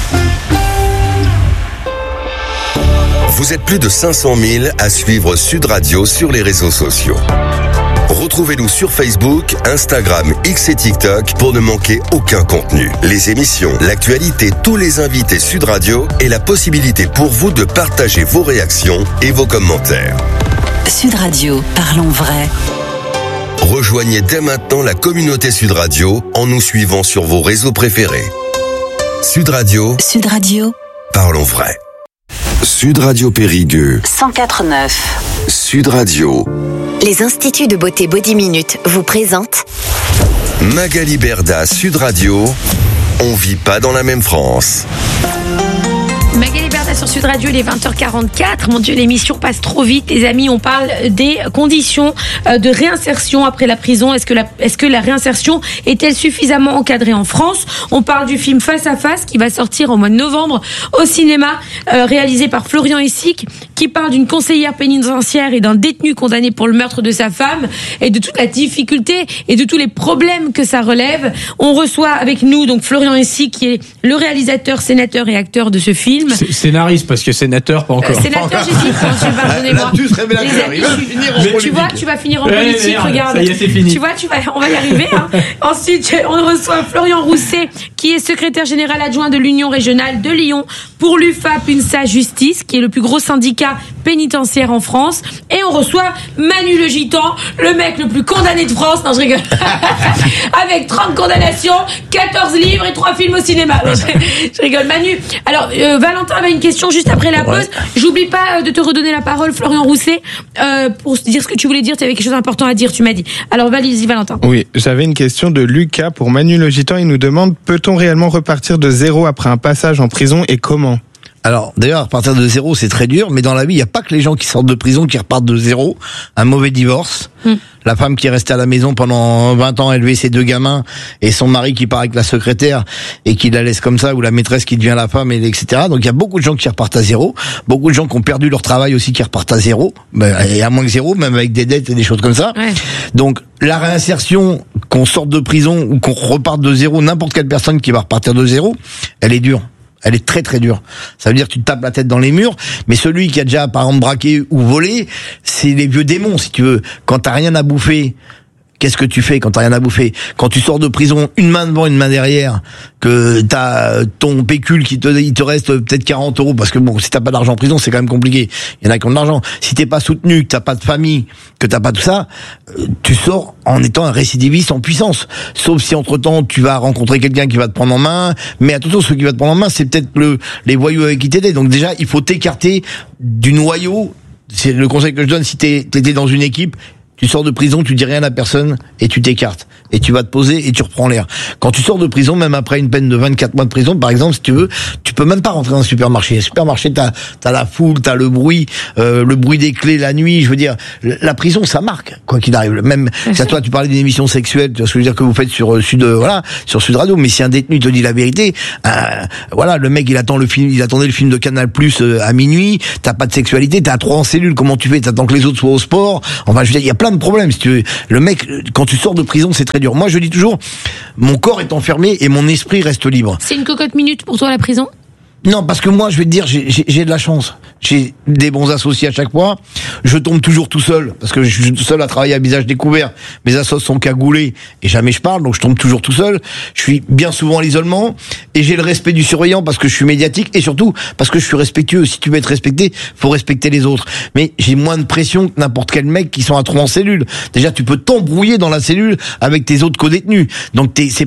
Vous êtes plus de 500 000 à suivre Sud Radio sur les réseaux sociaux. Retrouvez-nous sur Facebook, Instagram, X et TikTok pour ne manquer aucun contenu. Les émissions, l'actualité, tous les invités Sud Radio et la possibilité pour vous de partager vos réactions et vos commentaires. Sud Radio, parlons vrai. Rejoignez dès maintenant la communauté Sud Radio en nous suivant sur vos réseaux préférés. Sud Radio. Sud Radio. Parlons vrai. Sud Radio Périgueux. 104.9. Sud Radio. Les instituts de beauté Body Minute vous présentent Magali Berda, Sud Radio. On vit pas dans la même France. Magali Berda sur Sud Radio, il est 20h44. Mon Dieu, l'émission passe trop vite. Les amis, on parle des conditions de réinsertion après la prison. Est-ce que la réinsertion est-elle suffisamment encadrée en France? On parle du film Face à Face qui va sortir au mois de novembre au cinéma, réalisé par Florian Essic, qui parle d'une conseillère pénitentiaire et d'un détenu condamné pour le meurtre de sa femme et de toute la difficulté et de tous les problèmes que ça relève. On reçoit avec nous donc Florian Essic qui est le réalisateur, sénateur et acteur de ce film. Scénariste, parce que sénateur, pas encore. Sénateur, j'ai dit, pardonnez-moi. Tu vas finir en politique, regarde. Ça y est, c'est fini. Tu vois, on va y arriver. Hein. Ensuite, on reçoit Florian Rousset, qui est secrétaire général adjoint de l'Union régionale de Lyon pour l'UFAP UNSA Justice, qui est le plus gros syndicat pénitentiaire en France. Et on reçoit Manu le Gitan, le mec le plus condamné de France. Non, je rigole. Avec 30 condamnations, 14 livres et 3 films au cinéma. Non, je rigole. Manu, alors, Valentin avait une question juste après la pause. J'oublie pas de te redonner la parole, Florian Rousset, pour dire ce que tu voulais dire. Tu avais quelque chose d'important à dire, tu m'as dit. Alors, vas-y, Valentin. Oui, j'avais une question de Lucas pour Manu le Gitan. Il nous demande, peut-on réellement repartir de zéro après un passage en prison et comment? Alors, d'ailleurs, repartir de zéro, c'est très dur, mais dans la vie, il n'y a pas que les gens qui sortent de prison qui repartent de zéro. Un mauvais divorce, la femme qui est restée à la maison pendant 20 ans à élever ses 2 gamins, et son mari qui part avec la secrétaire et qui la laisse comme ça, ou la maîtresse qui devient la femme, etc. Donc, il y a beaucoup de gens qui repartent à zéro, beaucoup de gens qui ont perdu leur travail aussi qui repartent à zéro, et à moins que zéro, même avec des dettes et des choses comme ça. Ouais. Donc, la réinsertion, qu'on sorte de prison ou qu'on reparte de zéro, n'importe quelle personne qui va repartir de zéro, elle est dure. Elle est très très dure. Ça veut dire que tu te tapes la tête dans les murs, mais celui qui a déjà par exemple braqué ou volé, c'est les vieux démons si tu veux. Quand t'as rien à bouffer, qu'est-ce que tu fais quand t'as rien à bouffer? Quand tu sors de prison, une main devant, une main derrière, que t'as ton pécule il te reste peut-être 40 euros, parce que bon, si t'as pas d'argent en prison, c'est quand même compliqué. Il y en a qui ont de l'argent. Si t'es pas soutenu, que t'as pas de famille, que t'as pas tout ça, tu sors en étant un récidiviste en puissance. Sauf si entre-temps, tu vas rencontrer quelqu'un qui va te prendre en main. Mais attention, ceux qui va te prendre en main, c'est peut-être les voyous avec qui t'étais. Donc déjà, il faut t'écarter du noyau. C'est le conseil que je donne si t'étais dans une équipe. Tu sors de prison, tu dis rien à personne et tu t'écartes. Et tu vas te poser et tu reprends l'air. Quand tu sors de prison, même après une peine de 24 mois de prison, par exemple, si tu veux, tu peux même pas rentrer dans un supermarché. Le supermarché, t'as la foule, t'as le bruit des clés la nuit. Je veux dire, la prison, ça marque, quoi qu'il arrive. Même, c'est à toi, tu parlais d'une émission sexuelle, tu vois ce que je veux dire, que vous faites sur Sud Radio. Mais si un détenu te dit la vérité, voilà, le mec, il attendait le film de Canal+ à minuit, t'as pas de sexualité, t'as 3 en cellule, comment tu fais? T'attends que les autres soient au sport. Enfin, je veux dire, il y a plein de problèmes, si tu veux. Le mec, quand tu sors de prison, c'est très dur. Moi, je dis toujours, mon corps est enfermé et mon esprit reste libre. C'est une cocotte minute pour toi, la prison? Non, parce que moi, je vais te dire, j'ai de la chance. J'ai des bons associés à chaque fois. Je tombe toujours tout seul, parce que je suis tout seul à travailler à visage découvert. Mes associés sont cagoulés et jamais je parle, donc je tombe toujours tout seul. Je suis bien souvent à l'isolement et j'ai le respect du surveillant parce que je suis médiatique et surtout parce que je suis respectueux. Si tu veux être respecté, faut respecter les autres. Mais j'ai moins de pression que n'importe quel mec qui sont à trop en cellule. Déjà, tu peux t'embrouiller dans la cellule avec tes autres co-détenus. Donc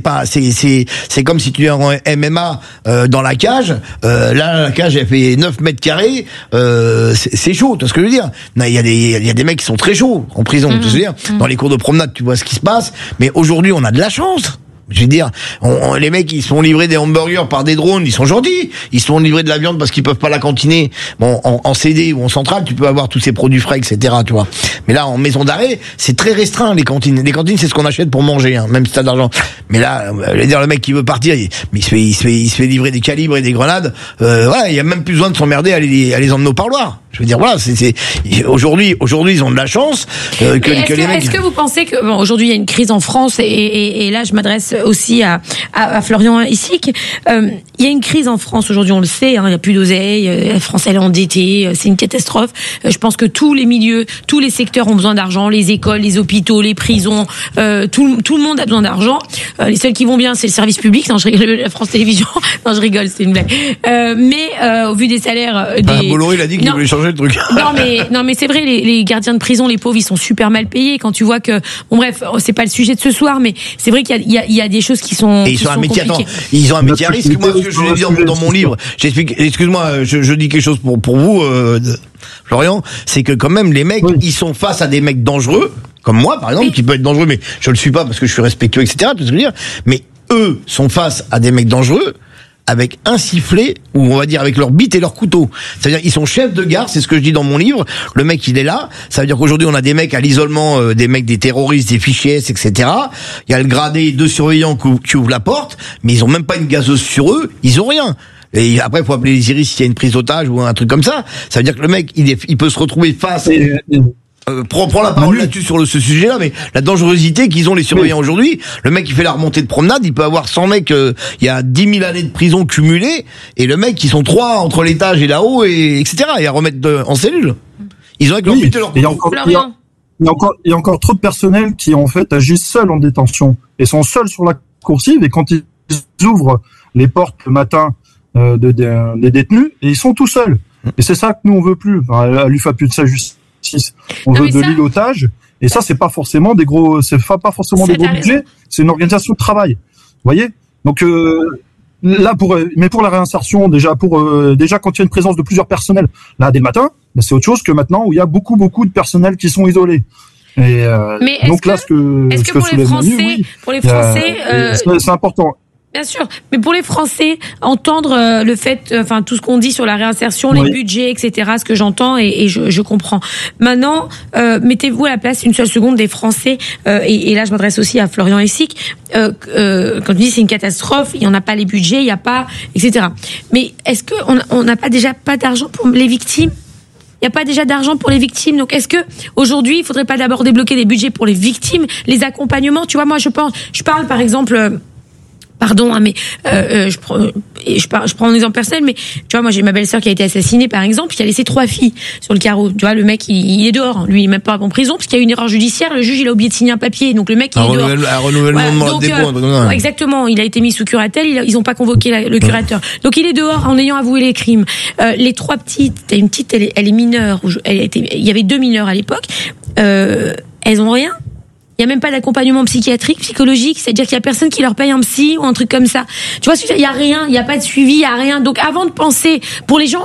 c'est comme si tu es en MMA dans la cage. Là, la cage, elle fait 9 mètres carrés. C'est chaud, tu vois ce que je veux dire. Il y a des mecs qui sont très chauds en prison. Tu vois ce que je veux dire. Dans les cours de promenade, tu vois ce qui se passe. Mais aujourd'hui, on a de la chance. Je veux dire, les mecs, ils se font livrer des hamburgers par des drones, ils sont gentils. Ils se font livrer de la viande parce qu'ils peuvent pas la cantiner. Bon, en CD ou en centrale, tu peux avoir tous ces produits frais, etc., tu vois. Mais là, en maison d'arrêt, c'est très restreint, les cantines. Les cantines, c'est ce qu'on achète pour manger, hein, même si t'as de l'argent. Mais là, le mec qui veut partir, il se fait livrer des calibres et des grenades. Voilà, il y a même plus besoin de s'emmerder à les emmener au parloir. Je veux dire, voilà, aujourd'hui, ils ont de la chance, que les mecs. Est-ce que vous pensez que, bon, aujourd'hui, il y a une crise en France et là, je m'adresse aussi à Florian Essic. Il y a une crise en France aujourd'hui, on le sait, hein, il n'y a plus d'oseille, la France elle est endettée, c'est une catastrophe. Je pense que tous les milieux, tous les secteurs ont besoin d'argent, les écoles, les hôpitaux, les prisons, tout le monde a besoin d'argent. Les seuls qui vont bien, c'est le service public. Non, je rigole, la France Télévisions. Non, je rigole, c'est une blague. Mais au vu des salaires Bolloré, il a dit qu'il voulait changer le truc. Non mais c'est vrai, les gardiens de prison, les pauvres, ils sont super mal payés. Quand tu vois que, bon bref, c'est pas le sujet de ce soir, mais c'est vrai qu'il y a des choses qui sont. Et ils ont un métier, ils ont un métier à risque. Moi, ce que je voulais dire dans mon livre, j'explique. Excuse-moi, je dis quelque chose pour vous, Florian, c'est que quand même les mecs, ils sont face à des mecs dangereux, comme moi par exemple, qui peut être dangereux, mais je le suis pas parce que je suis respectueux, etc. Tout ce que je veux dire. Mais eux sont face à des mecs dangereux, avec un sifflet, ou on va dire avec leur bite et leur couteau. C'est-à-dire ils sont chefs de gare, c'est ce que je dis dans mon livre. Le mec il est là, ça veut dire qu'aujourd'hui on a des mecs à l'isolement, des terroristes, des fichiers S, etc. Il y a le gradé, 2 surveillants qui ouvrent la porte, mais ils ont même pas une gazeuse sur eux, ils ont rien. Et après, il faut appeler les iris s'il y a une prise d'otage ou un truc comme ça. Ça veut dire que le mec, il peut se retrouver face. Prends la parole là-dessus sur ce sujet-là, mais la dangerosité qu'ils ont les surveillants aujourd'hui, le mec qui fait la remontée de promenade, il peut avoir 100 mecs, il y a 10 000 années de prison cumulées, et le mec, ils sont 3 entre l'étage et là-haut, et etc., et à remettre en cellule. Ils ont avec leur but et leur... Il y a encore trop de personnel qui, en fait, agissent seuls en détention, et sont seuls sur la coursive, et quand ils ouvrent les portes le matin des détenus, et ils sont tout seuls. Et c'est ça que nous, on veut plus. Enfin, à l'UFAPU de sa justice. On veut de l'îlotage, et ça c'est pas forcément des gros budgets, c'est une organisation de travail. Vous voyez? Donc là pour la réinsertion, déjà quand il y a une présence de plusieurs personnels là dès le matin, c'est autre chose que maintenant où il y a beaucoup de personnels qui sont isolés. Et donc là ce que pour les Français, c'est important. Bien sûr, mais pour les Français, entendre le fait, enfin tout ce qu'on dit sur la réinsertion, les budgets, etc., ce que j'entends et je comprends. Maintenant, mettez-vous à la place une seule seconde des Français, et là je m'adresse aussi à Florian Essic, quand on dit c'est une catastrophe, il n'y en a pas les budgets, il n'y a pas, etc. Mais est-ce qu'on n'a pas déjà pas d'argent pour les victimes ? Il n'y a pas déjà d'argent pour les victimes. Donc, est-ce que aujourd'hui, il faudrait pas d'abord débloquer des budgets pour les victimes, les accompagnements ? Tu vois, moi, je parle par exemple... Pardon, hein, mais je prends un exemple personnel, mais tu vois, moi j'ai ma belle-sœur qui a été assassinée par exemple, qui a laissé 3 filles sur le carreau. Tu vois, le mec il est dehors, lui il est même pas en prison parce qu'il y a eu une erreur judiciaire. Le juge il a oublié de signer un papier, donc le mec il est dehors. Un renouvellement de dépôt. Exactement, il a été mis sous curatelle, ils ont pas convoqué le curateur, donc il est dehors en ayant avoué les crimes. Les 3 petites, t'as une petite, elle est mineure, il y avait 2 mineurs à l'époque, elles ont rien. Il y a même pas d'accompagnement psychiatrique, psychologique, c'est-à-dire qu'il y a personne qui leur paye un psy ou un truc comme ça. Tu vois, il y a rien, il y a pas de suivi, il y a rien. Donc avant de penser pour les gens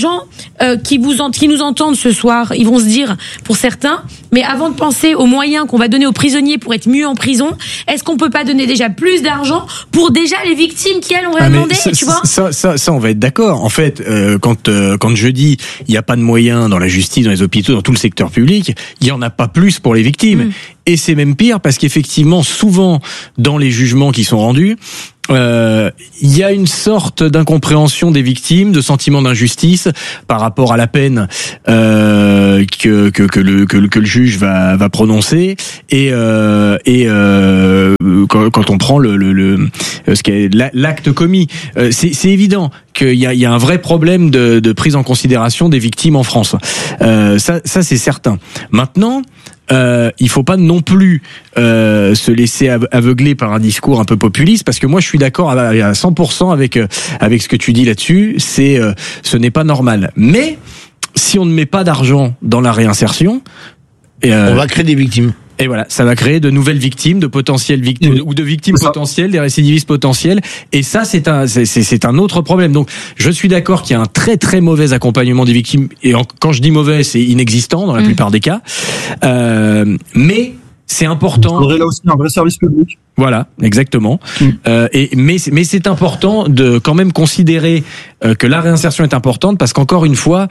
qui nous entendent ce soir, ils vont se dire pour certains, mais avant de penser aux moyens qu'on va donner aux prisonniers pour être mieux en prison, est-ce qu'on peut pas donner déjà plus d'argent pour déjà les victimes qui elles on va demander, tu vois ? Ça on va être d'accord. En fait, quand je dis il y a pas de moyens dans la justice, dans les hôpitaux, dans tout le secteur public, il y en a pas plus pour les victimes. Et c'est même pire parce qu'effectivement, souvent, dans les jugements qui sont rendus, il y a une sorte d'incompréhension des victimes, de sentiment d'injustice par rapport à la peine que le juge va prononcer, et quand on prend ce qui est l'acte commis, c'est évident qu'il y a un vrai problème de prise en considération des victimes en France. Ça c'est certain. Maintenant, il faut pas non plus se laisser aveugler par un discours un peu populiste, parce que moi je suis d'accord à 100% avec ce que tu dis là-dessus. Ce n'est pas normal. Mais si on ne met pas d'argent dans la réinsertion, on va créer des victimes. Et voilà, ça va créer de nouvelles victimes, de potentielles victimes, ou de victimes potentielles, des récidivistes potentiels. Et ça, c'est un autre problème. Donc, je suis d'accord qu'il y a un très très mauvais accompagnement des victimes. Et quand je dis mauvais, c'est inexistant dans la plupart des cas. Mais c'est important. Il faudrait là aussi un vrai service public. Voilà, exactement. Mais c'est important de quand même considérer que la réinsertion est importante, parce qu'encore une fois,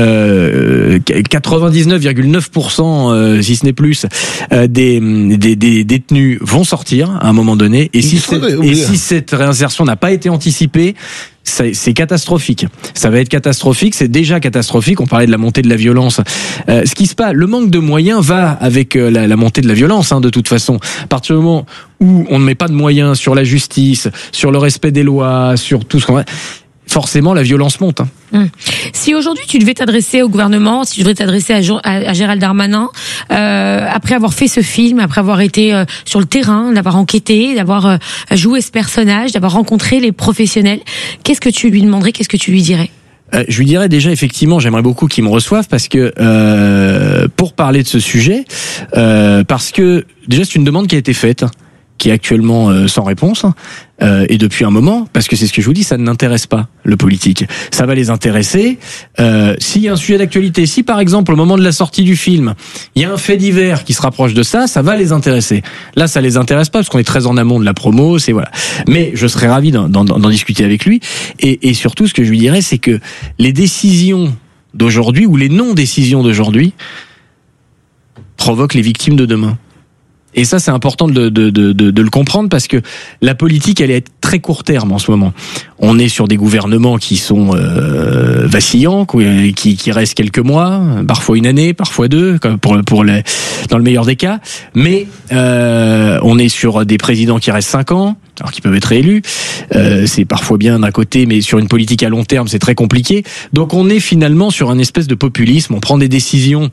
99,9%, si ce n'est plus, des détenus vont sortir à un moment donné. Et si cette réinsertion n'a pas été anticipée, c'est catastrophique. Ça va être catastrophique. C'est déjà catastrophique. On parlait de la montée de la violence. Ce qui se passe, le manque de moyens va avec la montée de la violence, de toute façon. À partir du moment où on ne met pas de moyens sur la justice, sur le respect des lois, sur tout ce qu'on va, forcément la violence monte. Si aujourd'hui tu devais t'adresser au gouvernement, si tu devais t'adresser à Gérald Darmanin, après avoir fait ce film, après avoir été sur le terrain, d'avoir enquêté, d'avoir joué ce personnage, d'avoir rencontré les professionnels, qu'est-ce que tu lui demanderais, qu'est-ce que tu lui dirais ? Je lui dirais déjà, effectivement, j'aimerais beaucoup qu'il me reçoive, parce que pour parler de ce sujet, parce que déjà c'est une demande qui a été faite, qui est actuellement sans réponse, et depuis un moment, parce que c'est ce que je vous dis, ça ne n'intéresse pas le politique. Ça va les intéresser s'il y a un sujet d'actualité. Si par exemple au moment de la sortie du film, il y a un fait divers qui se rapproche de ça, ça va les intéresser. Là, ça les intéresse pas, parce qu'on est très en amont de la promo, c'est voilà. Mais je serais ravi d'en discuter avec lui, et surtout ce que je lui dirais, c'est que les décisions d'aujourd'hui, ou les non-décisions d'aujourd'hui, provoquent les victimes de demain. Et ça, c'est important de le comprendre, parce que la politique, elle est très court terme en ce moment. On est sur des gouvernements qui sont vacillants, qui restent quelques mois, parfois une année, parfois deux, dans le meilleur des cas. Mais on est sur des présidents qui restent 5 ans, alors qu'ils peuvent être réélus. C'est parfois bien d'un côté, mais sur une politique à long terme, c'est très compliqué. Donc on est finalement sur un espèce de populisme. On prend des décisions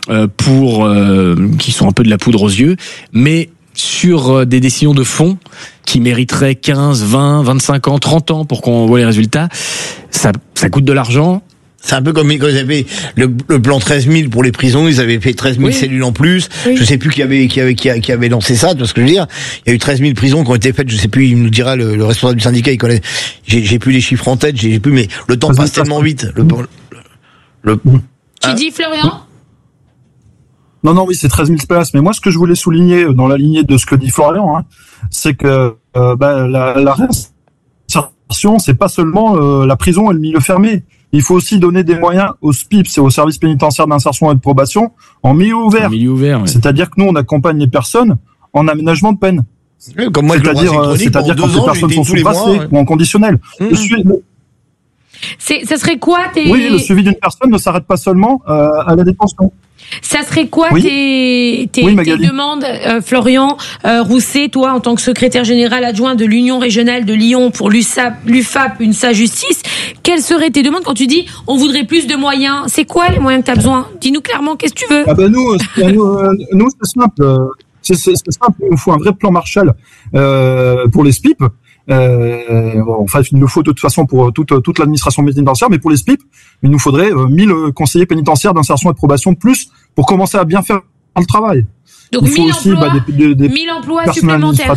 qui sont un peu de la poudre aux yeux, mais sur des décisions de fond qui mériteraient 15, 20, 25 ans, 30 ans pour qu'on voit les résultats, ça coûte de l'argent. C'est un peu comme quand ils avaient le plan 13 000 pour les prisons, ils avaient fait 13 000 cellules en plus. Oui. Je sais plus qui avait lancé ça, tu vois ce que je veux dire. Il y a eu 13 000 prisons qui ont été faites, je sais plus, il nous dira le responsable du syndicat, il connaît. J'ai plus les chiffres en tête, j'ai plus, mais le temps passe tellement vite. Tu dis, Florian? Non, oui, c'est 13 000 places. Mais moi, ce que je voulais souligner dans la lignée de ce que dit Florian, c'est que la réinsertion, c'est pas seulement la prison et le milieu fermé. Il faut aussi donner des moyens aux SPIP, c'est au service pénitentiaire d'insertion et de probation, en milieu ouvert. Ouais. C'est-à-dire que nous, on accompline les personnes en aménagement de peine. Comme moi, c'est-à-dire quand ces personnes sont sous bracelet ou en conditionnel. Ça serait quoi Oui, le suivi d'une personne ne s'arrête pas seulement à la détention. Ça serait quoi tes demandes, Florian Rousset, toi, en tant que secrétaire général adjoint de l'Union régionale de Lyon pour l'UFAP, UNSA Justice, quelles seraient tes demandes quand tu dis on voudrait plus de moyens? C'est quoi les moyens que tu as besoin? Dis-nous clairement, qu'est-ce que tu veux? Nous, c'est simple. C'est simple, il nous faut un vrai plan Marshall pour les SPIP. Enfin, il nous faut de toute façon pour toute l'administration pénitentiaire, mais pour les SPIP, il nous faudrait 1000 conseillers pénitentiaires d'insertion et de probation de plus pour commencer à bien faire le travail. Donc il faut 1000 aussi emplois, 1000 emplois supplémentaires.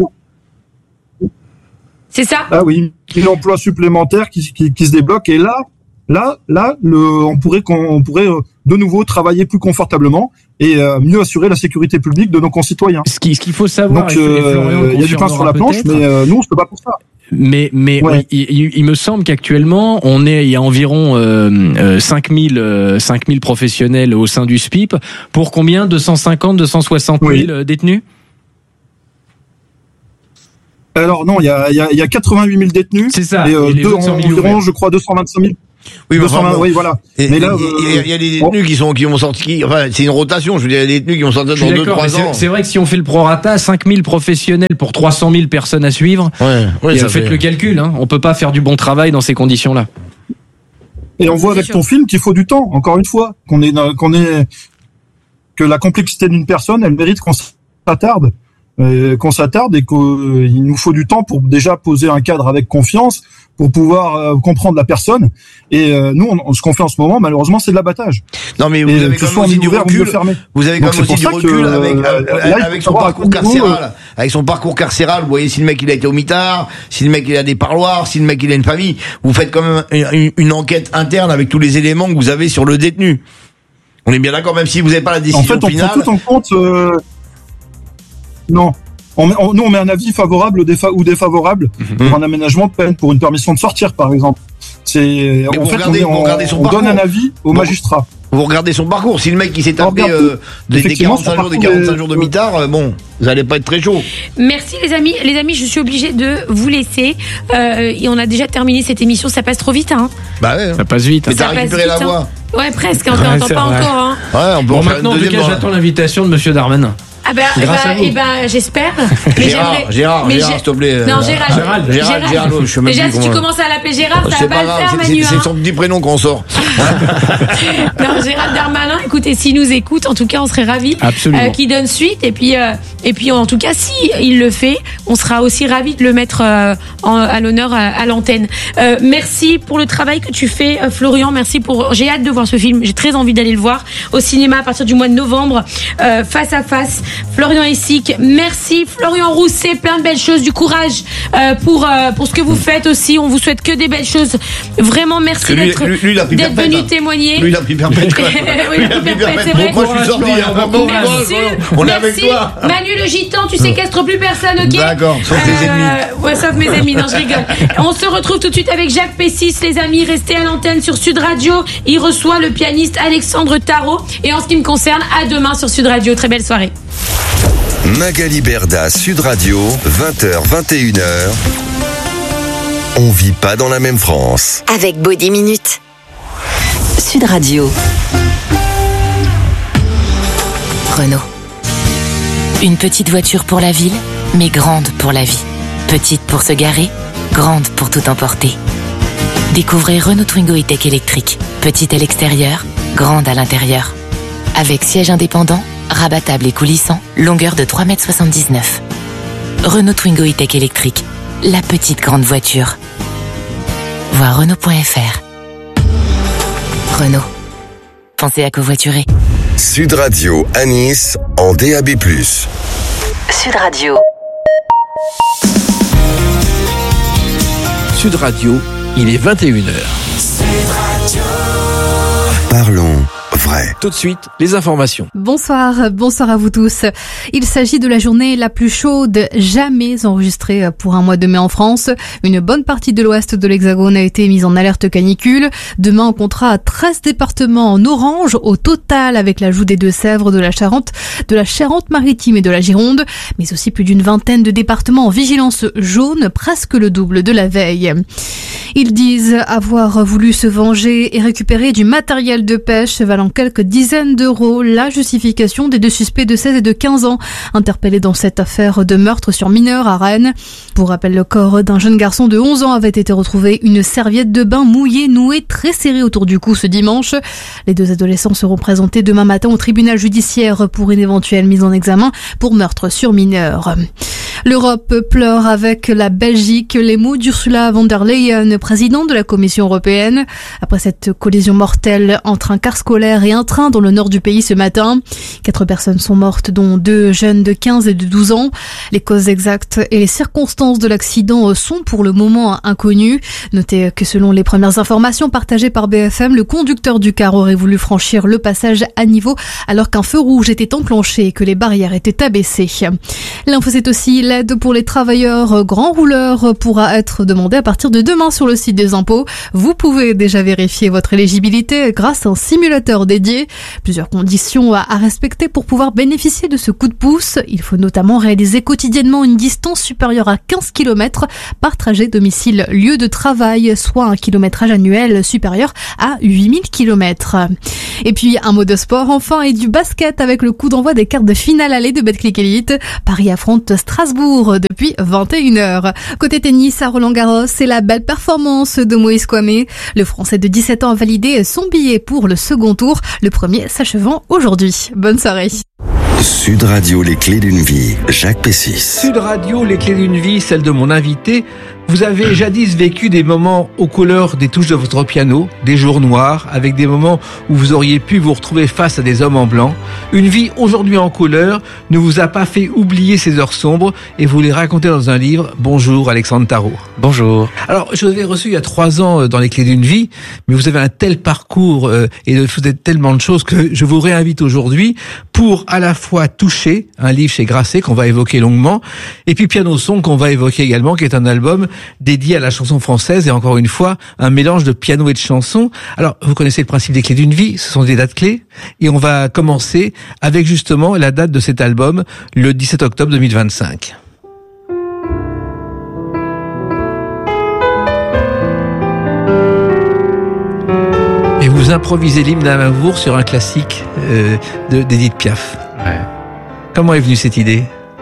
C'est ça? Ah oui, 1000 emplois supplémentaires qui se débloquent, et là, on pourrait de nouveau travailler plus confortablement et mieux assurer la sécurité publique de nos concitoyens. Ce qu'il faut savoir, donc il y a du pain sur la planche, mais nous on se bat pas pour ça. Mais ouais. il me semble qu'actuellement il y a environ 5000 professionnels au sein du SPIP pour combien? 250, 260 000 détenus? Alors non, il y a 88 000 détenus. C'est ça. Et, les autres sont environ, ouverts. je crois, 225 000. Oui, 220, oui, voilà. Mais là, il y a des détenus qui vont sortir. Enfin, c'est une rotation. Je veux dire, il y a des détenus qui vont sortir dans 2-3 ans. C'est vrai que si on fait le prorata, 5 000 professionnels pour 300 000 personnes à suivre. Ouais, ça faites fait le calcul. Hein. On peut pas faire du bon travail dans ces conditions-là. Et on voit avec ton film qu'il faut du temps. Encore une fois, que la complexité d'une personne, elle mérite qu'on s'attarde et qu'il nous faut du temps pour déjà poser un cadre avec confiance, pour pouvoir comprendre la personne. Et nous, ce qu'on fait en ce moment, malheureusement, c'est de l'abattage. Non, mais vous avez quand même aussi du recul. Vous avez quand même aussi du recul avec son parcours carcéral. Avec son parcours carcéral, vous voyez si le mec il a été au mitard, si le mec il a des parloirs, si le mec il a une famille. Vous faites quand même une enquête interne avec tous les éléments que vous avez sur le détenu. On est bien d'accord, même si vous n'avez pas la décision finale. En fait, on prend tout en compte. Non. Nous, on met un avis favorable ou défavorable pour un aménagement de peine, pour une permission de sortir, par exemple. On donne un avis au magistrat. Vous regardez son parcours. Si le mec il s'est tapé des 45 jours de mitard, bon, vous allez pas être très chaud. Merci les amis. Les amis, je suis obligée de vous laisser. Et on a déjà terminé cette émission. Ça passe trop vite, hein. Bah ouais. Ça passe vite. Mais t'as récupéré la voix. Ouais, presque. On t'entend pas encore. Hein. Ouais, on peut bon, maintenant, en tout cas, j'attends l'invitation de Monsieur Darmanin. Ah j'espère. Gérard, s'il te plaît. Non, Gérald. Déjà, si tu commences à l'appeler Gérard, ça va pas le faire, Manu. C'est son petit prénom qu'on sort. Non, Gérald Darmanin, écoutez, s'il nous écoute, en tout cas, on serait ravis qu'il donne suite. Et puis, en tout cas, si il le fait, on sera aussi ravis de le mettre à l'honneur à l'antenne. Merci pour le travail que tu fais, Florian. J'ai hâte de voir ce film. J'ai très envie d'aller le voir au cinéma à partir du mois de novembre, face à face. Florian Essic, merci. Florian Rousset, plein de belles choses, du courage pour ce que vous faites aussi. On vous souhaite que des belles choses. Vraiment, merci d'être venu témoigner. Lui, il a pris perpète. Oui, il a pris perpète, c'est vrai. Moi, je suis sorti. On est avec toi. Manu le gitan, tu séquestres plus personne, ok? D'accord, sauf tes ennemis. Ouais, sauf mes ennemis, non, je rigole. On se retrouve tout de suite avec Jacques Pessis, les amis. Restez à l'antenne sur Sud Radio. Il reçoit le pianiste Alexandre Tarot. Et en ce qui me concerne, à demain sur Sud Radio. Très belle soirée. Magali Berda, Sud Radio, 20h, 21h. On vit pas dans la même France. Avec Body Minute. Sud Radio. Renault. Une petite voiture pour la ville, mais grande pour la vie. Petite pour se garer, grande pour tout emporter. Découvrez Renault Twingo E-Tech électrique. Petite à l'extérieur, grande à l'intérieur. Avec siège indépendant, rabattable et coulissant, longueur de 3,79 m. Renault Twingo E-Tech électrique, la petite grande voiture. Voir Renault.fr. Renault. Pensez à covoiturer. Sud Radio à Nice en DAB+. Sud Radio. Sud Radio, il est 21h. Parlons vrai. Tout de suite, les informations. Bonsoir à vous tous. Il s'agit de la journée la plus chaude jamais enregistrée pour un mois de mai en France. Une bonne partie de l'ouest de l'Hexagone a été mise en alerte canicule. Demain, on comptera 13 départements en orange au total, avec l'ajout des Deux-Sèvres, de la Charente-Maritime et de la Gironde, mais aussi plus d'une vingtaine de départements en vigilance jaune, presque le double de la veille. Ils disent avoir voulu se venger et récupérer du matériel de pêche valant quelques dizaines d'euros. La justification des deux suspects de 16 et de 15 ans interpellés dans cette affaire de meurtre sur mineur à Rennes. Pour rappel, le corps d'un jeune garçon de 11 ans avait été retrouvé, une serviette de bain mouillée, nouée, très serrée autour du cou ce dimanche. Les deux adolescents seront présentés demain matin au tribunal judiciaire pour une éventuelle mise en examen pour meurtre sur mineur. L'Europe pleure avec la Belgique. Les mots d'Ursula von der Leyen, présidente de la Commission européenne, après cette collision mortelle entre un car scolaire et un train dans le nord du pays ce matin. 4 personnes sont mortes, dont 2 jeunes de 15 et de 12 ans. Les causes exactes et les circonstances de l'accident sont pour le moment inconnues. Notez que selon les premières informations partagées par BFM, le conducteur du car aurait voulu franchir le passage à niveau alors qu'un feu rouge était enclenché et que les barrières étaient abaissées. L'info, c'est aussi la d'aide pour les travailleurs grands rouleurs pourra être demandée à partir de demain sur le site des impôts. Vous pouvez déjà vérifier votre éligibilité grâce à un simulateur dédié. Plusieurs conditions à respecter pour pouvoir bénéficier de ce coup de pouce. Il faut notamment réaliser quotidiennement une distance supérieure à 15 km par trajet domicile-lieu de travail, soit un kilométrage annuel supérieur à 8000 km. Et puis un mot de sport enfin et du basket avec le coup d'envoi des quarts de finale aller de Betclic Elite. Paris affronte Strasbourg depuis 21h. Côté tennis à Roland-Garros, c'est la belle performance de Moïse Kouamé. Le Français de 17 ans a validé son billet pour le second tour, le premier s'achevant aujourd'hui. Bonne soirée. Sud Radio, les clés d'une vie, Jacques Pessis. Sud Radio, les clés d'une vie, celle de mon invité. Vous avez jadis vécu des moments aux couleurs des touches de votre piano, des jours noirs, avec des moments où vous auriez pu vous retrouver face à des hommes en blanc. Une vie aujourd'hui en couleur ne vous a pas fait oublier ces heures sombres et vous les racontez dans un livre. Bonjour Alexandre Tarot. Bonjour. Alors, je vous avais reçu il y a 3 ans dans les clés d'une vie, mais vous avez un tel parcours et vous êtes tellement de choses que je vous réinvite aujourd'hui pour à la fois toucher un livre chez Grasset qu'on va évoquer longuement et puis Piano Son qu'on va évoquer également, qui est un album dédié à la chanson française et encore une fois un mélange de piano et de chanson. Alors vous connaissez le principe des clés d'une vie, ce sont des dates clés et on va commencer avec justement la date de cet album, le 17 octobre 2025. Et vous improvisez l'hymne d'Amour sur un classique d'Edith Piaf. Ouais. Comment est venue cette idée ?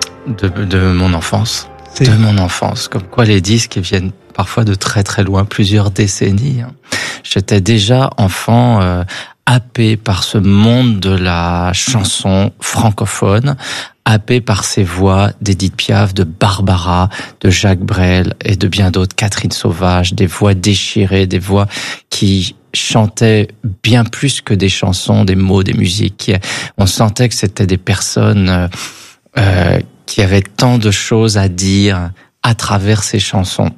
De mon enfance. De mon enfance. Comme quoi les disques viennent parfois de très très loin, plusieurs décennies. J'étais déjà enfant happé par ce monde de la chanson francophone, happé par ces voix d'Edith Piaf, de Barbara, de Jacques Brel et de bien d'autres, Catherine Sauvage, des voix déchirées, des voix qui chantaient bien plus que des chansons, des mots, des musiques. On sentait que c'était des personnes qui avaient tant de choses à dire à travers ces chansons.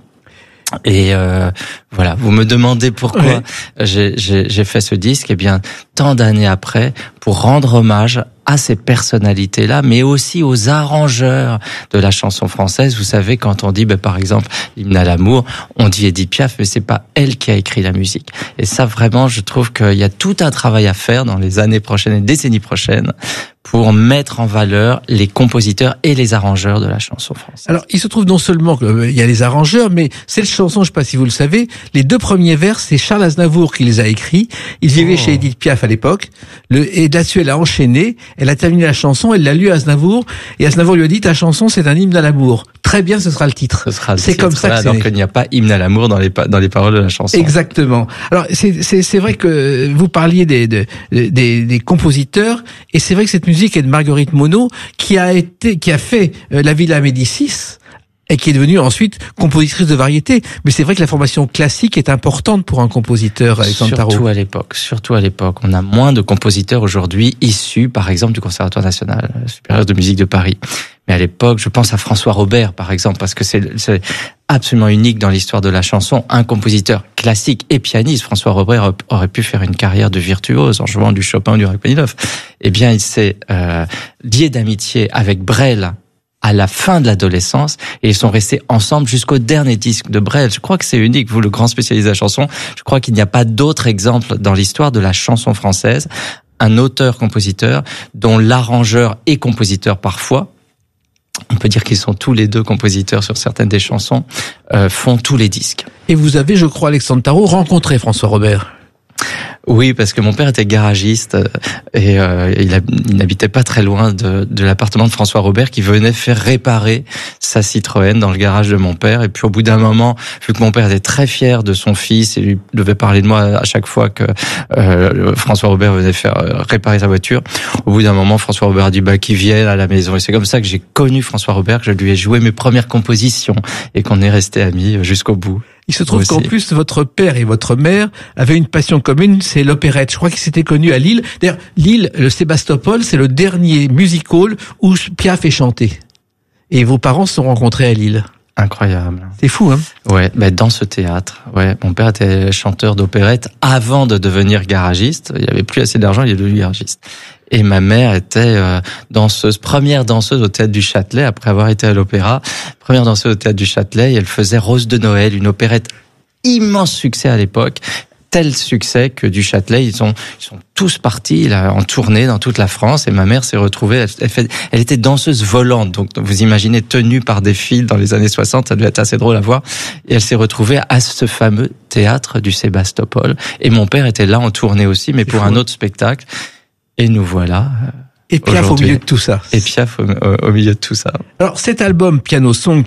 Et voilà, vous me demandez pourquoi j'ai fait ce disque. Eh bien, tant d'années après, pour rendre hommage à ces personnalités-là, mais aussi aux arrangeurs de la chanson française. Vous savez, quand on dit, par exemple, l'hymne à l'amour, on dit Edith Piaf, mais c'est pas elle qui a écrit la musique. Et ça, vraiment, je trouve qu'il y a tout un travail à faire dans les années prochaines et décennies prochaines pour mettre en valeur les compositeurs et les arrangeurs de la chanson française. Alors, il se trouve non seulement qu'il y a les arrangeurs, mais cette chanson, je sais pas si vous le savez, les 2 premiers vers, c'est Charles Aznavour qui les a écrits. Il vivait chez Edith Piaf à l'époque. Et là-dessus, elle a enchaîné. Elle a terminé la chanson, elle l'a lu à Aznavour. Et Aznavour lui a dit, ta chanson, c'est un hymne à l'amour. Très bien, ce sera le titre. C'est comme ça que c'est. Alors qu'il n'y a pas hymne à l'amour dans les paroles de la chanson. Exactement. Alors, c'est vrai que vous parliez des compositeurs. Et c'est vrai que cette musique est de Marguerite Monod, qui a fait La Villa Médicis, et qui est devenue ensuite compositrice de variété. Mais c'est vrai que la formation classique est importante pour un compositeur, Alexandre Tarot. Surtout à l'époque. On a moins de compositeurs aujourd'hui issus, par exemple, du Conservatoire national supérieur de musique de Paris. Mais à l'époque, je pense à François Robert, par exemple, parce que c'est absolument unique dans l'histoire de la chanson. Un compositeur classique et pianiste, François Robert aurait pu faire une carrière de virtuose en jouant du Chopin ou du Rachmaninoff. Eh bien, il s'est lié d'amitié avec Brel à la fin de l'adolescence, et ils sont restés ensemble jusqu'au dernier disque de Brel. Je crois que c'est unique, vous le grand spécialiste de la chanson, je crois qu'il n'y a pas d'autre exemple dans l'histoire de la chanson française, un auteur-compositeur dont l'arrangeur est compositeur parfois, on peut dire qu'ils sont tous les 2 compositeurs sur certaines des chansons, font tous les disques. Et vous avez, je crois, Alexandre Tarot, rencontré François Robert. Oui, parce que mon père était garagiste et il n'habitait pas très loin de l'appartement de François Robert, qui venait faire réparer sa Citroën dans le garage de mon père. Et puis au bout d'un moment, vu que mon père était très fier de son fils et lui devait parler de moi à chaque fois que François Robert venait faire réparer sa voiture, au bout d'un moment, François Robert a dit qu'il vienne à la maison. Et c'est comme ça que j'ai connu François Robert, que je lui ai joué mes premières compositions et qu'on est restés amis jusqu'au bout. Il se trouve qu'en plus, votre père et votre mère avaient une passion commune, c'est l'opérette. Je crois qu'ils s'étaient connus à Lille. D'ailleurs, Lille, le Sébastopol, c'est le dernier music hall où Piaf est chanté. Et vos parents se sont rencontrés à Lille. Incroyable. C'est fou, hein? Ouais, dans ce théâtre. Ouais, mon père était chanteur d'opérette avant de devenir garagiste. Il avait plus assez d'argent, il est devenu garagiste. Et ma mère était première danseuse au Théâtre du Châtelet, après avoir été à l'opéra. Première danseuse au Théâtre du Châtelet, et elle faisait Rose de Noël, une opérette immense succès à l'époque. Tel succès que du Châtelet, ils sont tous partis là, en tournée dans toute la France, et ma mère s'est retrouvée, elle était danseuse volante, donc vous imaginez, tenue par des fils dans les années 60, ça devait être assez drôle à voir, et elle s'est retrouvée à ce fameux théâtre du Sébastopol, et mon père était là en tournée aussi, mais pour un autre spectacle, et nous voilà. Et Piaf au milieu de tout ça. Et Piaf au milieu de tout ça. Alors cet album Piano Song